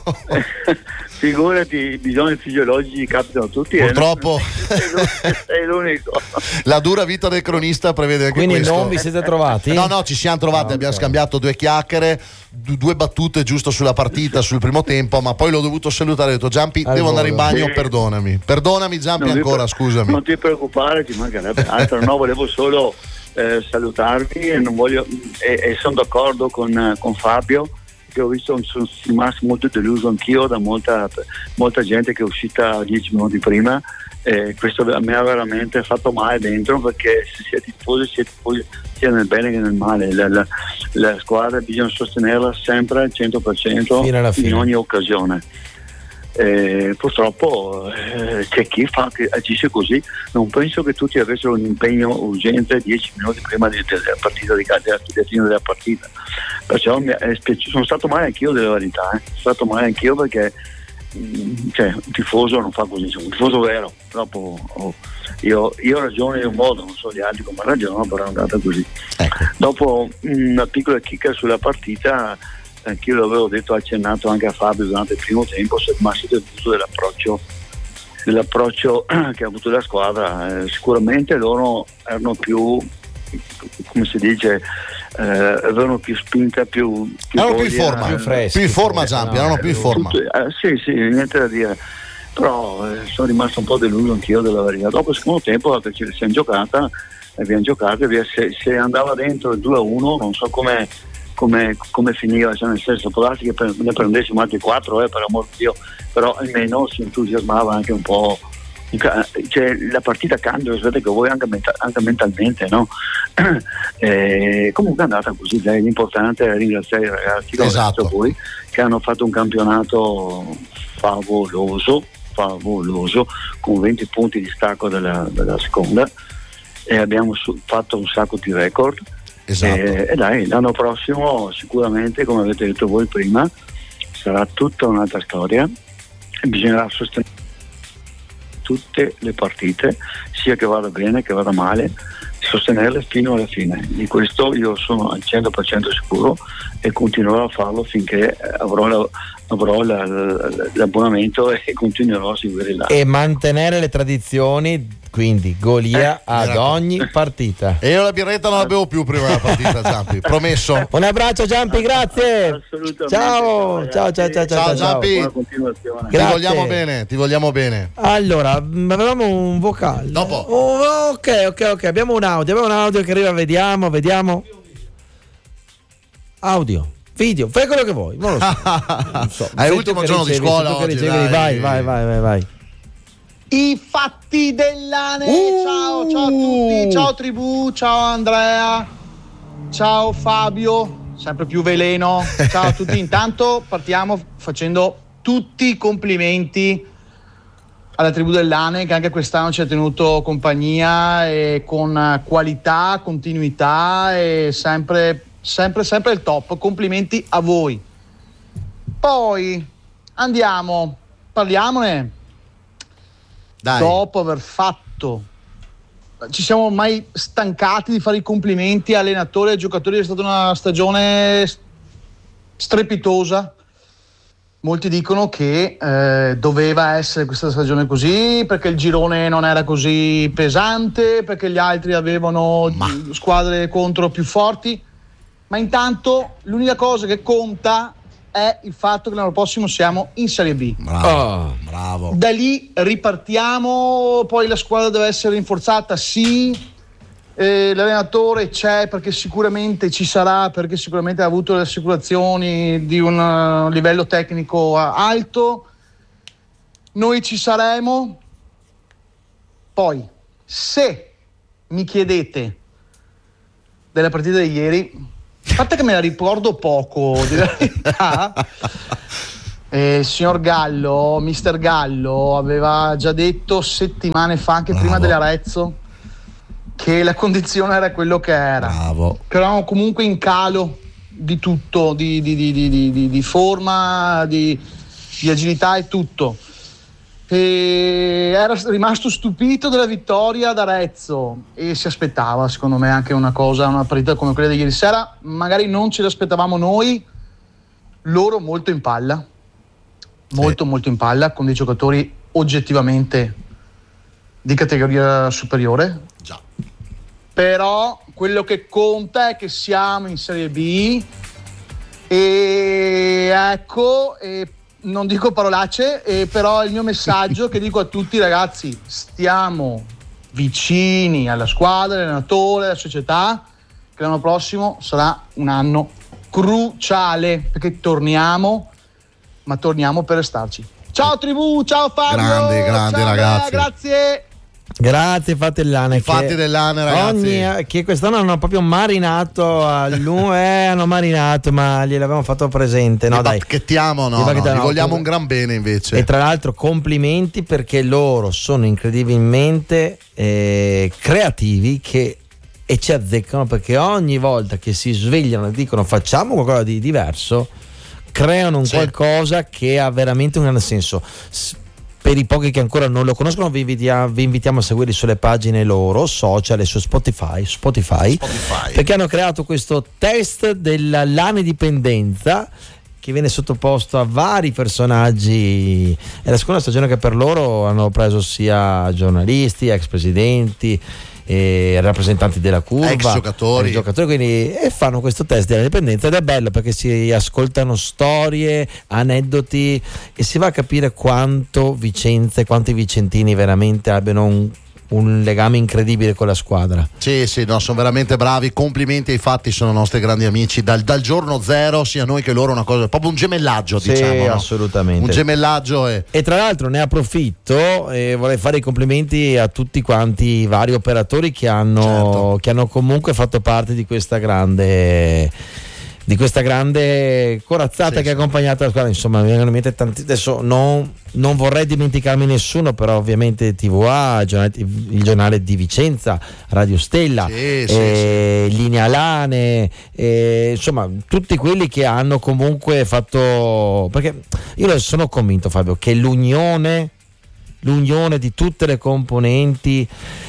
Speaker 13: Figurati, i bisogni fisiologici capitano tutti.
Speaker 12: Purtroppo
Speaker 13: sei l'unico.
Speaker 12: La dura vita del cronista prevede anche
Speaker 11: Quindi
Speaker 12: questo.
Speaker 11: Non vi siete trovati?
Speaker 12: No, no, ci siamo trovati, ah, abbiamo okay. scambiato due chiacchiere, due battute giusto sulla partita, sul primo tempo, ma poi l'ho dovuto salutare, ho detto Giampi, Al devo volo. andare in bagno, sì. perdonami. Perdonami Giampi non ancora, scusami.
Speaker 13: Non ti preoccupare, ci mancherebbe altro, no, volevo solo eh, salutarvi e non voglio e, e sono d'accordo con, con Fabio, che ho visto, sono rimasto molto deluso anch'io da molta, molta gente che è uscita dieci minuti prima, e questo a me ha veramente fatto male dentro, perché se siete tifosi siete tifosi sia nel bene che nel male. La, la, la squadra bisogna sostenerla sempre al cento per cento in ogni occasione. Eh, purtroppo eh, c'è chi fa che agisce così. Non penso che tutti avessero un impegno urgente dieci minuti prima di, della partita di della fine della partita, perciò mi è spiaciuto. Sono stato male anch'io, della verità, eh. sono stato male anch'io perché mh, cioè, un tifoso non fa così, un tifoso vero. Dopo oh, io, io ragiono in un modo, non so gli altri come ragionano, però è andata così. Ecco. Dopo una piccola chicca sulla partita, anch'io l'avevo detto, accennato anche a Fabio durante il primo tempo, sono rimasto deluso dell'approccio dell'approccio che ha avuto la squadra. Eh, sicuramente loro erano più, come si dice, eh, avevano più spinta, più, più
Speaker 12: erano
Speaker 13: voglia,
Speaker 12: più in forma, più freschi, più in forma Zampi, erano più in forma.
Speaker 13: Tutte, eh, sì, sì, niente da dire. Però eh, sono rimasto un po' deluso anch'io della verità. Dopo il secondo tempo che ce siamo giocata, abbiamo giocato, se, se andava dentro il due a uno, non so come Come, come finiva, cioè nel senso, può darsi che ne prendessimo altri quattro, eh, per amor di Dio, però almeno si entusiasmava anche un po', cioè la partita cambia, sapete che voi anche, menta- anche mentalmente, no? eh, comunque è andata così, dai, l'importante è ringraziare i ragazzi, esatto, voi che hanno fatto un campionato favoloso, favoloso, con venti punti di stacco dalla, dalla seconda, e abbiamo su- fatto un sacco di record. Esatto. E, e dai, l'anno prossimo sicuramente, come avete detto voi prima, sarà tutta un'altra storia e bisognerà sostenere tutte le partite, sia che vada bene che vada male, sostenerle fino alla fine. Di questo io sono al cento per cento sicuro e continuerò a farlo finché avrò, la, avrò la, la, l'abbonamento e continuerò a seguire là.
Speaker 11: E mantenere le tradizioni, quindi Golia eh, ad ogni partita.
Speaker 12: E io la birretta non la bevo più prima della partita, Zampi, promesso.
Speaker 11: Un abbraccio Giampi, grazie. Ciao, ciao, ciao, ciao, ciao,
Speaker 12: ciao, Giampi.
Speaker 13: Buona continuazione.
Speaker 12: Ti vogliamo bene, ti vogliamo bene.
Speaker 11: Allora, avevamo un vocale.
Speaker 12: Dopo.
Speaker 11: Oh, ok, ok, ok, abbiamo un audio, abbiamo un audio che arriva, vediamo, vediamo. Audio. Video, fai quello che vuoi. Non lo so. Non so.
Speaker 12: È l'ultimo giorno di scuola oggi,
Speaker 11: ricevi, vai, vai, vai, vai, vai.
Speaker 14: I fatti dell'Ane.
Speaker 11: Uh,
Speaker 14: ciao, ciao a tutti, ciao tribù, ciao Andrea, ciao Fabio, sempre più veleno, ciao a tutti. Intanto partiamo facendo tutti i complimenti alla tribù dell'Ane, che anche quest'anno ci ha tenuto compagnia e con qualità, continuità e sempre, sempre, sempre il top. Complimenti a voi. Poi andiamo, parliamone.
Speaker 12: Dai.
Speaker 14: Dopo aver fatto, ci siamo mai stancati di fare i complimenti a allenatori e ai giocatori. È stata una stagione strepitosa. Molti dicono che eh, doveva essere questa stagione così perché il girone non era così pesante, perché gli altri avevano Ma. squadre contro più forti, ma intanto l'unica cosa che conta è il fatto che l'anno prossimo siamo in Serie B.
Speaker 12: Bravo, oh. bravo.
Speaker 14: Da lì ripartiamo, poi la squadra deve essere rinforzata, sì, eh, l'allenatore c'è perché sicuramente ci sarà, perché sicuramente ha avuto le assicurazioni di un uh, livello tecnico alto, noi ci saremo. Poi, se mi chiedete della partita di ieri, a parte che me la ricordo poco, di verità, eh, il signor Gallo, mister Gallo, aveva già detto settimane fa, anche Bravo. prima dell'Arezzo, che la condizione era quello che era.
Speaker 12: Bravo.
Speaker 14: Che eravamo comunque in calo di tutto, di, di, di, di, di, di forma, di, di agilità e tutto. E era rimasto stupito della vittoria ad Arezzo e si aspettava, secondo me, anche una cosa, una partita come quella di ieri sera. Magari non ce l'aspettavamo noi, loro molto in palla, molto sì. molto in palla, con dei giocatori oggettivamente di categoria superiore.
Speaker 12: Già.
Speaker 14: Però quello che conta è che siamo in Serie B e ecco, e non dico parolacce, eh, però è il mio messaggio che dico a tutti, ragazzi: stiamo vicini alla squadra, all'allenatore, alla società, che l'anno prossimo sarà un anno cruciale, perché torniamo, ma torniamo per restarci. Ciao tribù, ciao Fabio,
Speaker 12: grande, grande
Speaker 14: ciao
Speaker 12: ragazzi,
Speaker 14: Bea, grazie.
Speaker 11: Grazie Fatellane.
Speaker 12: Fatti dell'Ane, ragazzi.
Speaker 11: Ogni, che quest'anno hanno proprio marinato all'u- eh, hanno marinato, ma gliel'avevamo fatto presente. No,
Speaker 12: li
Speaker 11: dai.
Speaker 12: bacchettiamo, no, no, no, gli vogliamo un gran bene invece.
Speaker 11: E tra l'altro complimenti, perché loro sono incredibilmente eh, creativi che, e ci azzeccano, perché ogni volta che si svegliano e dicono facciamo qualcosa di diverso, creano un sì. qualcosa che ha veramente un grande senso. Per i pochi che ancora non lo conoscono, vi invitiamo, vi invitiamo a seguirli sulle pagine loro social e su Spotify, Spotify, Spotify, perché hanno creato questo test della lane dipendenza che viene sottoposto a vari personaggi. È la seconda stagione che per loro hanno preso sia giornalisti, ex presidenti, e rappresentanti della curva,
Speaker 12: ex giocatori,
Speaker 11: ex giocatori quindi, e fanno questo test della dipendenza, ed è bello perché si ascoltano storie, aneddoti, e si va a capire quanto Vicenza e quanti vicentini veramente abbiano un, un legame incredibile con la squadra.
Speaker 12: Sì, sì, no, sono veramente bravi, complimenti ai fatti, sono nostri grandi amici dal, dal giorno zero, sia noi che loro, una cosa, proprio un gemellaggio,
Speaker 11: sì,
Speaker 12: diciamo, no?
Speaker 11: Assolutamente.
Speaker 12: Un gemellaggio e...
Speaker 11: e tra l'altro ne approfitto e vorrei fare i complimenti a tutti quanti i vari operatori che hanno, certo. che hanno comunque fatto parte di questa grande di questa grande corazzata sì, che ha accompagnato la squadra. Insomma, mi vengono in mente tanti, adesso non, non vorrei dimenticarmi nessuno, però ovviamente T V A, il giornale, il giornale di Vicenza, Radio Stella,
Speaker 12: sì,
Speaker 11: eh,
Speaker 12: sì, sì.
Speaker 11: Linea Lane, eh, insomma tutti quelli che hanno comunque fatto, perché io sono convinto, Fabio, che l'unione l'unione di tutte le componenti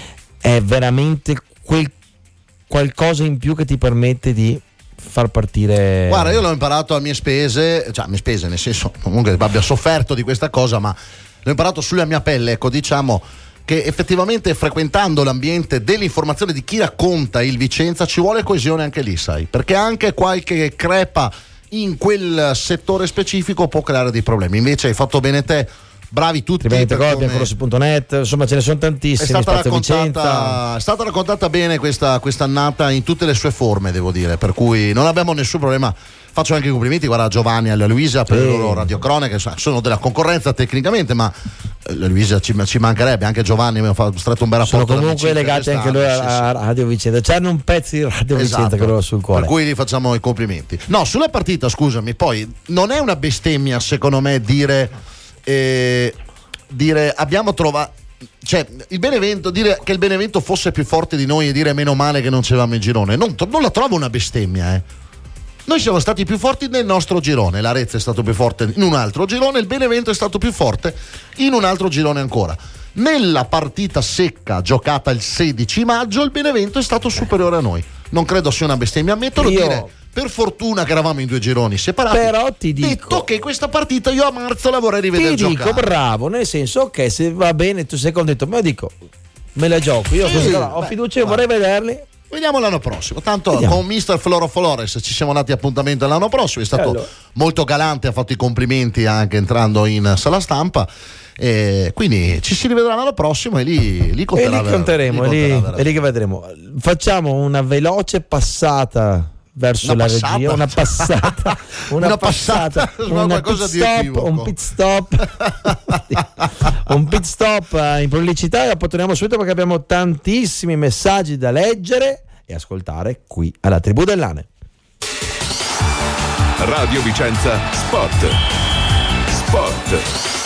Speaker 11: è veramente quel qualcosa in più che ti permette di far partire.
Speaker 12: Guarda, io l'ho imparato a mie spese, cioè a mie spese nel senso comunque abbia sofferto di questa cosa, ma l'ho imparato sulla mia pelle, ecco, diciamo che effettivamente frequentando l'ambiente dell'informazione di chi racconta il Vicenza ci vuole coesione anche lì, sai, perché anche qualche crepa in quel settore specifico può creare dei problemi. Invece hai fatto bene te, bravi tutti,
Speaker 11: biancorossi punto net, insomma ce ne sono tantissimi.
Speaker 12: È stata, raccontata, è stata raccontata bene questa quest'annata in tutte le sue forme, devo dire, per cui non abbiamo nessun problema. Faccio anche i complimenti, guarda, a Giovanni e alla Luisa per sì. le loro radiocronache, sono della concorrenza tecnicamente, ma la Luisa ci, ci mancherebbe, anche Giovanni mi ha stretto un bel rapporto.
Speaker 11: Sono comunque legati anche loro a Radio Vicenza, c'hanno un pezzo di Radio esatto. Vicenza che loro sul cuore,
Speaker 12: per cui gli facciamo i complimenti. No, sulla partita, scusami, poi non è una bestemmia secondo me dire eh, dire abbiamo trovato, cioè il Benevento, dire che il Benevento fosse più forte di noi e dire meno male che non c'eravamo in girone, non, non la trovo una bestemmia, eh. Noi siamo stati più forti nel nostro girone, l'Arezzo è stato più forte in un altro girone, il Benevento è stato più forte in un altro girone ancora. Nella partita secca giocata il sedici maggio il Benevento è stato superiore a noi. Non credo sia una bestemmia, ammetto,
Speaker 11: io...
Speaker 12: dire per fortuna che eravamo in due gironi separati.
Speaker 11: Però ti dico,
Speaker 12: detto che questa partita io a marzo la vorrei rivedere
Speaker 11: ti
Speaker 12: giocare.
Speaker 11: Ti dico bravo, nel senso, ok, se va bene tu sei contento, ma io dico me la gioco, io sì, così, ho beh, fiducia, io vorrei vederli.
Speaker 12: Vediamo l'anno prossimo. Tanto
Speaker 11: Vediamo.
Speaker 12: Con mister Floro Flores ci siamo dati appuntamento l'anno prossimo. È stato allora. molto galante, ha fatto i complimenti anche entrando in sala stampa. E quindi ci si rivedrà l'anno prossimo e lì, lì conterà.
Speaker 11: E lì conteremo, lì, lì, è lì che vedremo. Facciamo una veloce passata verso
Speaker 12: una
Speaker 11: la
Speaker 12: passata.
Speaker 11: regia, una passata, una,
Speaker 12: una
Speaker 11: passata,
Speaker 12: passata
Speaker 11: una pit stop, un pit stop, un pit stop in pubblicità e dopo torniamo subito perché abbiamo tantissimi messaggi da leggere e ascoltare qui alla Tribù dell'Ane.
Speaker 1: Radio Vicenza Sport. Sport.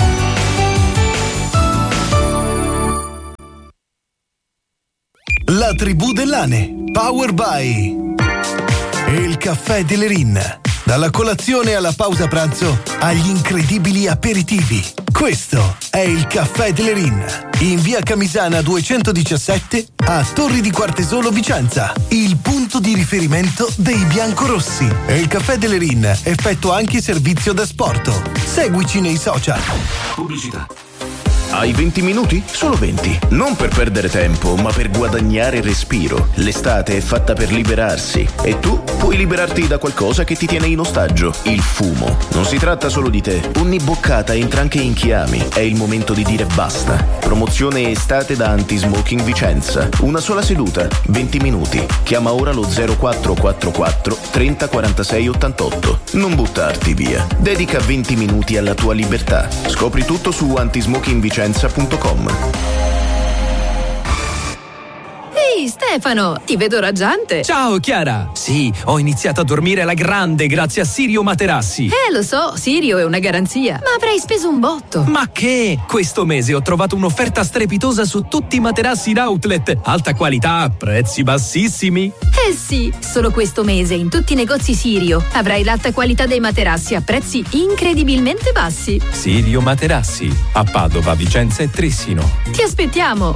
Speaker 9: La Tribù dell'Ane, Power by il caffè Delerin. Dalla colazione alla pausa pranzo agli incredibili aperitivi. Questo è il caffè Delerin. In via Camisana duecentodiciassette a Torri di Quartesolo Vicenza. Il punto di riferimento dei biancorossi. E il caffè Delerin effettua anche servizio da sport. Seguici nei social.
Speaker 15: Pubblicità. Hai venti minuti? Solo venti. Non per perdere tempo, ma per guadagnare respiro. L'estate è fatta per liberarsi e tu puoi liberarti da qualcosa che ti tiene in ostaggio, il fumo. Non si tratta solo di te. Ogni boccata entra anche in chiami. È il momento di dire basta. Promozione estate da Anti-Smoking Vicenza. Una sola seduta, venti minuti. Chiama ora lo zero quattro quattro quattro trenta quarantasei ottantotto. Non buttarti via. Dedica venti minuti alla tua libertà. Scopri tutto su antismoking vicenza punto com.
Speaker 16: Ehi Stefano, ti vedo raggiante.
Speaker 17: Ciao Chiara. Sì, ho iniziato a dormire alla grande grazie a Sirio Materassi.
Speaker 16: Eh lo so, Sirio è una garanzia, ma avrei speso un botto.
Speaker 17: Ma che? Questo mese ho trovato un'offerta strepitosa su tutti i materassi in outlet. Alta qualità, prezzi bassissimi.
Speaker 16: Eh sì, solo questo mese in tutti i negozi Sirio avrai l'alta qualità dei materassi a prezzi incredibilmente bassi.
Speaker 17: Sirio Materassi, a Padova, Vicenza e Trissino.
Speaker 16: Ti aspettiamo.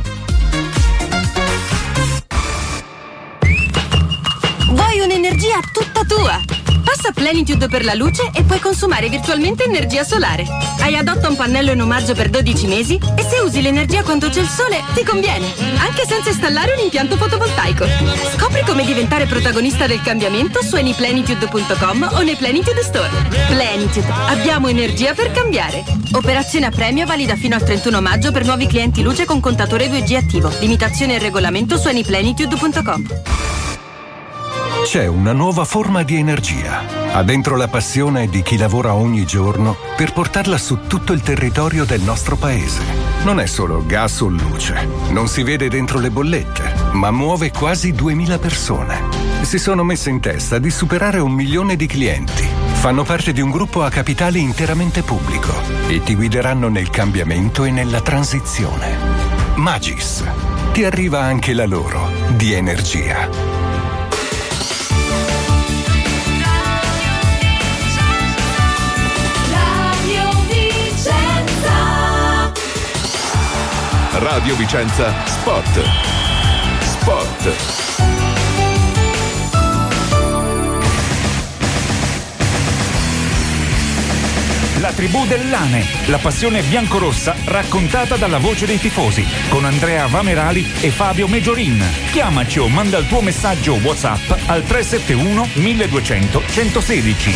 Speaker 16: Vuoi un'energia tutta tua? Passa Plenitude per la luce e puoi consumare virtualmente energia solare. Hai Adotta un pannello in omaggio per dodici mesi e se usi l'energia quando c'è il sole ti conviene, anche senza installare un impianto fotovoltaico. Scopri come diventare protagonista del cambiamento su anyplenitude punto com o nei Plenitude Store. Plenitude, abbiamo energia per cambiare. Operazione a premio valida fino al trentuno maggio per nuovi clienti luce con contatore due G attivo. Limitazione e regolamento su anyplenitude punto com.
Speaker 18: C'è una nuova forma di energia. Ha dentro la passione di chi lavora ogni giorno per portarla su tutto il territorio del nostro paese. Non è solo gas o luce. Non si vede dentro le bollette, ma muove quasi duemila persone. Si sono messe in testa di superare un milione di clienti. Fanno parte di un gruppo a capitale interamente pubblico e ti guideranno nel cambiamento e nella transizione. Magis. Ti arriva anche la loro di energia.
Speaker 1: Radio Vicenza Sport. Sport.
Speaker 10: La tribù dell'Ane, la passione biancorossa raccontata dalla voce dei tifosi, con Andrea Vamerali e Fabio Meggiorin. Chiamaci o manda il tuo messaggio WhatsApp al tre sette uno milleduecento centosedici.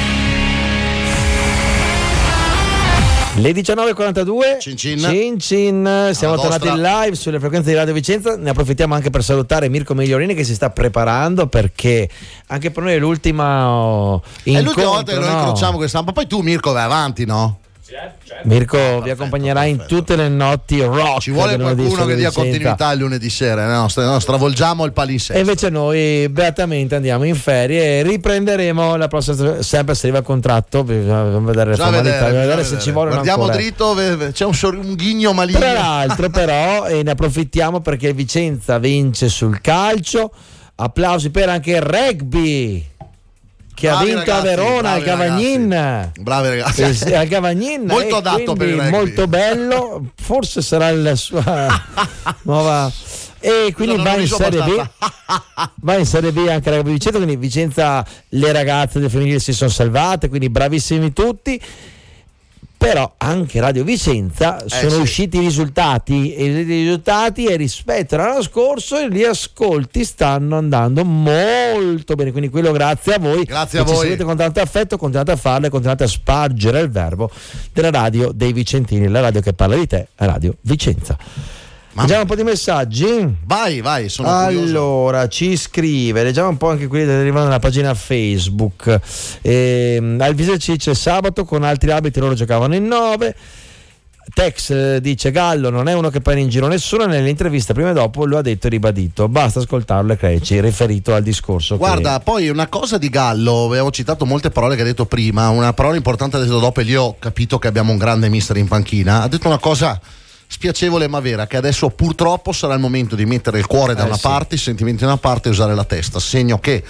Speaker 11: Le diciannove e quarantadue,
Speaker 12: Cin cin.
Speaker 11: Cin cin. Siamo
Speaker 12: Alla
Speaker 11: tornati
Speaker 12: vostra.
Speaker 11: live sulle frequenze di Radio Vicenza. Ne approfittiamo anche per salutare Mirko Migliorini che si sta preparando, perché anche per noi è l'ultima oh,
Speaker 12: È l'ultima volta che
Speaker 11: incontro,
Speaker 12: noi
Speaker 11: no?
Speaker 12: incrociamo questa. Ma poi tu, Mirko, vai avanti, no?
Speaker 11: Mirko vi accompagnerà in tutte le notti rock.
Speaker 12: Ci vuole
Speaker 11: del lunedì
Speaker 12: qualcuno
Speaker 11: su
Speaker 12: che dia
Speaker 11: Vicenza.
Speaker 12: continuità il lunedì sera, no? St- no, stravolgiamo il palinsesto.
Speaker 11: E invece noi beatamente andiamo in ferie e riprenderemo la prossima, sempre se arriva il contratto, bisogna vedere le
Speaker 12: Bisogna
Speaker 11: formalità,
Speaker 12: vedere,
Speaker 11: bisogna vedere
Speaker 12: bisogna
Speaker 11: se
Speaker 12: vedere.
Speaker 11: ci vogliono
Speaker 12: Guardiamo
Speaker 11: ancora.
Speaker 12: dritto, ve- ve- c'è un, sor- un ghigno maligno.
Speaker 11: Tra l'altro però e ne approfittiamo perché il Vicenza vince sul calcio. Applausi per anche il rugby che
Speaker 12: Bravi
Speaker 11: ha vinto
Speaker 12: ragazzi,
Speaker 11: a Verona al
Speaker 12: bravi
Speaker 11: Cavagnin.
Speaker 12: Bravi ragazzi.
Speaker 11: Sì, sì, al Cavagnin.
Speaker 12: Molto
Speaker 11: e
Speaker 12: adatto per il
Speaker 11: quindi
Speaker 12: rugby.
Speaker 11: molto bello. Forse sarà la sua nuova. E quindi
Speaker 12: Non
Speaker 11: va
Speaker 12: ho
Speaker 11: in
Speaker 12: visto
Speaker 11: Serie B.
Speaker 12: abbastanza.
Speaker 11: Va in Serie B anche la Rugby Vicenza. Quindi Vicenza, le ragazze del femminile si sono salvate. Quindi bravissimi tutti. Però anche Radio Vicenza sono
Speaker 12: sì.
Speaker 11: usciti i risultati e i risultati e rispetto all'anno scorso gli ascolti stanno andando molto bene, quindi quello grazie a voi,
Speaker 12: Grazie a
Speaker 11: che ci
Speaker 12: voi.
Speaker 11: seguite con tanto affetto, continuate a farlo e continuate a spargere il verbo della radio dei vicentini, la radio che parla di te, Radio Vicenza. Leggiamo un po' di messaggi?
Speaker 12: Vai, vai, sono
Speaker 11: allora, ci scrive, leggiamo un po' anche quelli che arrivano dalla pagina Facebook. Ehm, Alvise ci dice sabato con altri arbitri loro giocavano in nove. Tex eh, dice Gallo non è uno che prende in giro nessuno, nell'intervista prima e dopo lo ha detto e ribadito, basta ascoltarlo e crederci, riferito al discorso.
Speaker 12: Guarda,
Speaker 11: che...
Speaker 12: poi una cosa di Gallo, avevo citato molte parole che ha detto prima, una parola importante ha detto dopo e lì ho capito che abbiamo un grande mister in panchina, ha detto una cosa spiacevole ma vera, che adesso purtroppo sarà il momento di mettere il cuore da
Speaker 11: Eh,
Speaker 12: una
Speaker 11: sì.
Speaker 12: parte, i sentimenti da una parte e usare la testa, segno che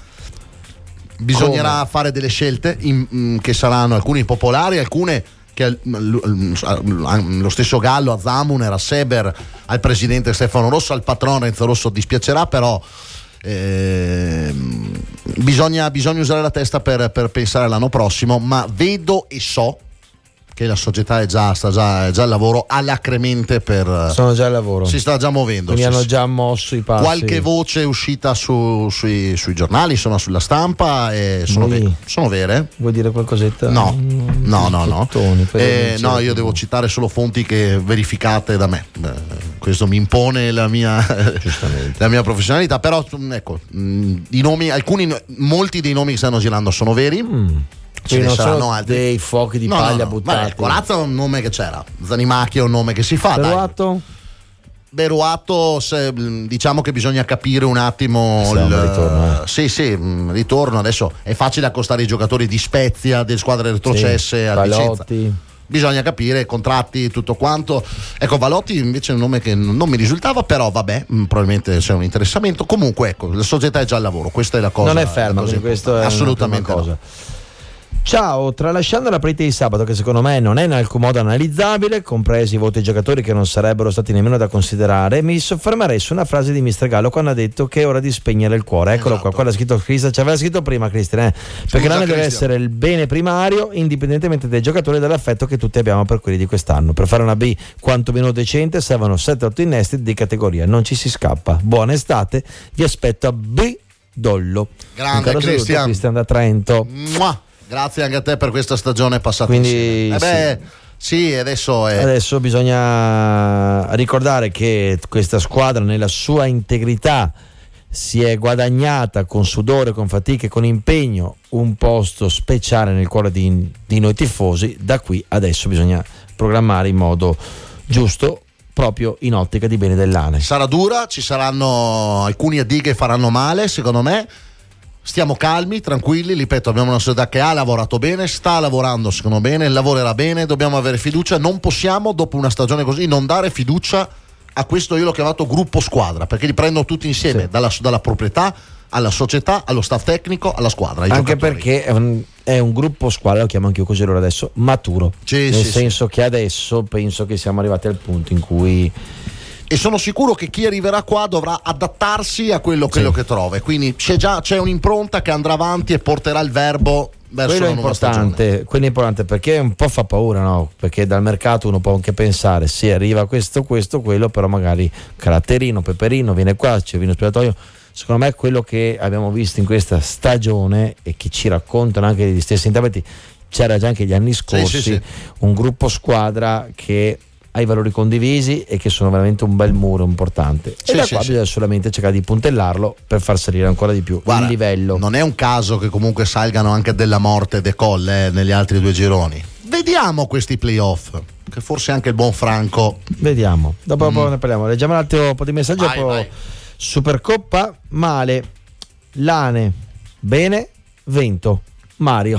Speaker 12: bisognerà
Speaker 11: Come?
Speaker 12: fare delle scelte in- mh, che saranno alcune impopolari, alcune che l- l- l- lo stesso Gallo a Zamun era Seber, al presidente Stefano Rosso, al patrono Enzo Rosso dispiacerà, però ehm, bisogna, bisogna usare la testa per, per pensare all'anno prossimo, ma vedo e so che la società è già, sta già, è già al lavoro alacremente per...
Speaker 11: Sono già al lavoro.
Speaker 12: Si sta già muovendo.
Speaker 11: Quindi
Speaker 12: sì,
Speaker 11: hanno
Speaker 12: sì.
Speaker 11: già mosso i passi.
Speaker 12: Qualche voce è uscita su, sui, sui giornali, sono sulla stampa e sono,
Speaker 11: Sì.
Speaker 12: ve- sono vere?
Speaker 11: Vuoi dire qualcosetta?
Speaker 12: No,
Speaker 11: Mm,
Speaker 12: no, no, no.
Speaker 11: Tottoni, poi
Speaker 12: Eh,
Speaker 11: devo
Speaker 12: no,
Speaker 11: dire-
Speaker 12: io devo citare solo fonti che verificate da me. Eh, questo mi impone la mia, la mia professionalità. Però, mm, ecco, mm, i nomi, alcuni, molti dei nomi che stanno girando sono veri. Ce
Speaker 11: Quindi
Speaker 12: ne
Speaker 11: non
Speaker 12: saranno
Speaker 11: sono
Speaker 12: altri.
Speaker 11: dei fuochi di
Speaker 12: No,
Speaker 11: paglia
Speaker 12: no, no.
Speaker 11: buttati.
Speaker 12: Vabbè, Corazza è un nome che c'era, Zanimacchi è un nome che si fa. dai.
Speaker 11: Ferroatto?
Speaker 12: Beruato, se, diciamo che bisogna capire un attimo
Speaker 11: sì,
Speaker 12: il
Speaker 11: ritorno, eh.
Speaker 12: sì sì ritorno. Adesso è facile accostare i giocatori di Spezia, delle squadre retrocesse,
Speaker 11: sì,
Speaker 12: a Vicenza.
Speaker 11: Valotti.
Speaker 12: Bisogna capire contratti, tutto quanto. Ecco, Valotti invece è un nome che non mi risultava, però vabbè, probabilmente c'è un interessamento. Comunque ecco, la società è già al lavoro, questa è la cosa.
Speaker 11: Non è ferma, questo è
Speaker 12: assolutamente
Speaker 11: una cosa.
Speaker 12: No.
Speaker 11: Ciao, tralasciando la partita di sabato, che secondo me non è in alcun modo analizzabile, compresi i voti ai giocatori che non sarebbero stati nemmeno da considerare, mi soffermerei su una frase di mister Gallo quando ha detto che è ora di spegnere il cuore. Eccolo
Speaker 12: esatto.
Speaker 11: qua, qua l'ha scritto Cristian, ci aveva scritto prima Cristian, eh? perché l'anno deve essere il bene primario, indipendentemente dai giocatori e dall'affetto che tutti abbiamo per quelli di quest'anno. Per fare una B quantomeno decente servono sette otto innesti di categoria, non ci si scappa. Buona estate, vi aspetto a B Dollo.
Speaker 12: Grande
Speaker 11: Cristian. Cristian da Trento.
Speaker 12: Mua. Grazie anche a te per questa stagione passata
Speaker 11: Quindi,
Speaker 12: insieme. Eh beh, sì, adesso è...
Speaker 11: Adesso bisogna ricordare che questa squadra nella sua integrità si è guadagnata con sudore, con fatica e con impegno un posto speciale nel cuore di, di noi tifosi. Da qui adesso bisogna programmare in modo giusto, proprio in ottica di bene dell'A N E.
Speaker 12: Sarà dura, ci saranno alcuni addii che faranno male, secondo me. Stiamo calmi, tranquilli, ripeto, abbiamo una società che ha lavorato bene, sta lavorando secondo me bene, lavorerà bene, dobbiamo avere fiducia, non possiamo dopo una stagione così non dare fiducia a questo, io l'ho chiamato gruppo squadra, perché li prendo tutti insieme, sì. dalla, dalla proprietà alla società, allo staff tecnico, alla squadra.
Speaker 11: Anche
Speaker 12: giocatori.
Speaker 11: Perché è un, è un gruppo squadra, lo chiamo anche io così allora adesso, maturo,
Speaker 12: sì,
Speaker 11: nel
Speaker 12: sì,
Speaker 11: senso
Speaker 12: sì.
Speaker 11: che adesso penso che siamo arrivati al punto in cui...
Speaker 12: E sono sicuro che chi arriverà qua dovrà adattarsi a quello, quello
Speaker 11: sì.
Speaker 12: che trova. Quindi c'è già c'è un'impronta che andrà avanti e porterà il verbo verso
Speaker 11: quello
Speaker 12: la
Speaker 11: è
Speaker 12: nuova
Speaker 11: importante,
Speaker 12: stagione.
Speaker 11: quello è importante perché un po' fa paura, no? Perché dal mercato uno può anche pensare sì, arriva questo, questo, quello, però magari caratterino, peperino, viene qua, c'è vino spogliatoio. Secondo me quello che abbiamo visto in questa stagione e che ci raccontano anche gli stessi interpreti, c'era già anche gli anni scorsi,
Speaker 12: sì, sì, sì.
Speaker 11: un gruppo squadra che ha i valori condivisi e che sono veramente un bel muro importante.
Speaker 12: Sì,
Speaker 11: e da
Speaker 12: sì,
Speaker 11: qua
Speaker 12: sì.
Speaker 11: bisogna solamente cercare di puntellarlo per far salire ancora di più
Speaker 12: Guarda,
Speaker 11: il livello.
Speaker 12: Non è un caso che comunque salgano anche della morte De Colle eh, negli altri due gironi. Vediamo questi playoff, che forse anche il buon Franco.
Speaker 11: Vediamo, dopo,
Speaker 12: Mm.
Speaker 11: dopo ne parliamo. Leggiamo un attimo un po' di messaggi.
Speaker 12: Vai,
Speaker 11: dopo
Speaker 12: vai.
Speaker 11: Supercoppa, male. L'A N E, bene. Vento, Mario.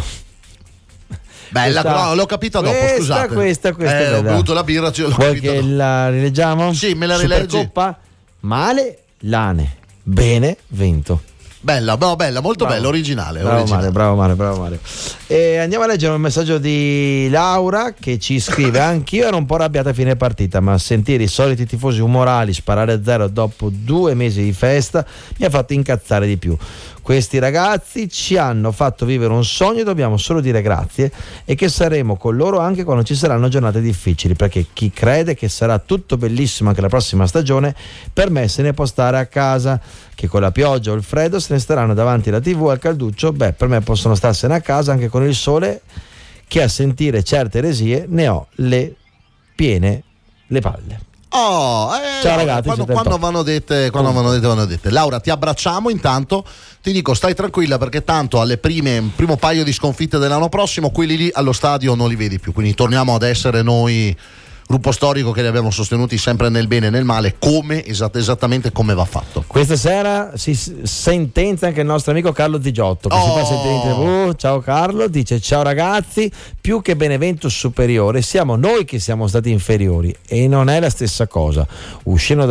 Speaker 12: Bella,
Speaker 11: Questa-
Speaker 12: però l'ho capita dopo,
Speaker 11: questa,
Speaker 12: scusate.
Speaker 11: Questa, questa,
Speaker 12: eh, ho
Speaker 11: bella.
Speaker 12: bevuto la birra, ce l'ho
Speaker 11: Vuoi
Speaker 12: capita
Speaker 11: che
Speaker 12: dopo.
Speaker 11: la rileggiamo?
Speaker 12: Sì, me la rileggi.
Speaker 11: Supercoppa, male. L'A N E, bene. Vento.
Speaker 12: Bella, no, bella, molto
Speaker 11: Bravo.
Speaker 12: bella, originale.
Speaker 11: Bravo
Speaker 12: originale.
Speaker 11: Mario, bravo Mario, bravo Mario. E andiamo a leggere un messaggio di Laura che ci scrive: anch'io ero un po' arrabbiata a fine partita, ma sentire i soliti tifosi umorali sparare a zero dopo due mesi di festa mi ha fatto incazzare di più. Questi ragazzi ci hanno fatto vivere un sogno e dobbiamo solo dire grazie e che saremo con loro anche quando ci saranno giornate difficili, perché chi crede che sarà tutto bellissimo anche la prossima stagione, per me se ne può stare a casa, che con la pioggia o il freddo se ne staranno davanti alla tivù al calduccio, beh, per me possono starsene a casa anche con il sole, che a sentire certe eresie ne ho le piene le palle.
Speaker 12: Oh, eh,
Speaker 11: Ciao ragazzi,
Speaker 12: quando,
Speaker 11: siete
Speaker 12: quando
Speaker 11: top.
Speaker 12: vanno dette, quando vanno dette, vanno dette. Laura, ti abbracciamo intanto, ti dico stai tranquilla perché tanto alle prime primo paio di sconfitte dell'anno prossimo quelli lì allo stadio non li vedi più, quindi torniamo ad essere noi gruppo storico che li abbiamo sostenuti sempre nel bene e nel male, come esatt- esattamente come va fatto.
Speaker 11: Questa sera si s- sentenza anche il nostro amico Carlo Zigiotto che
Speaker 12: Oh.
Speaker 11: si fa sentire in tivù. Ciao Carlo, dice: ciao ragazzi, più che Benevento superiore siamo noi che siamo stati inferiori e non è la stessa cosa. Uscendo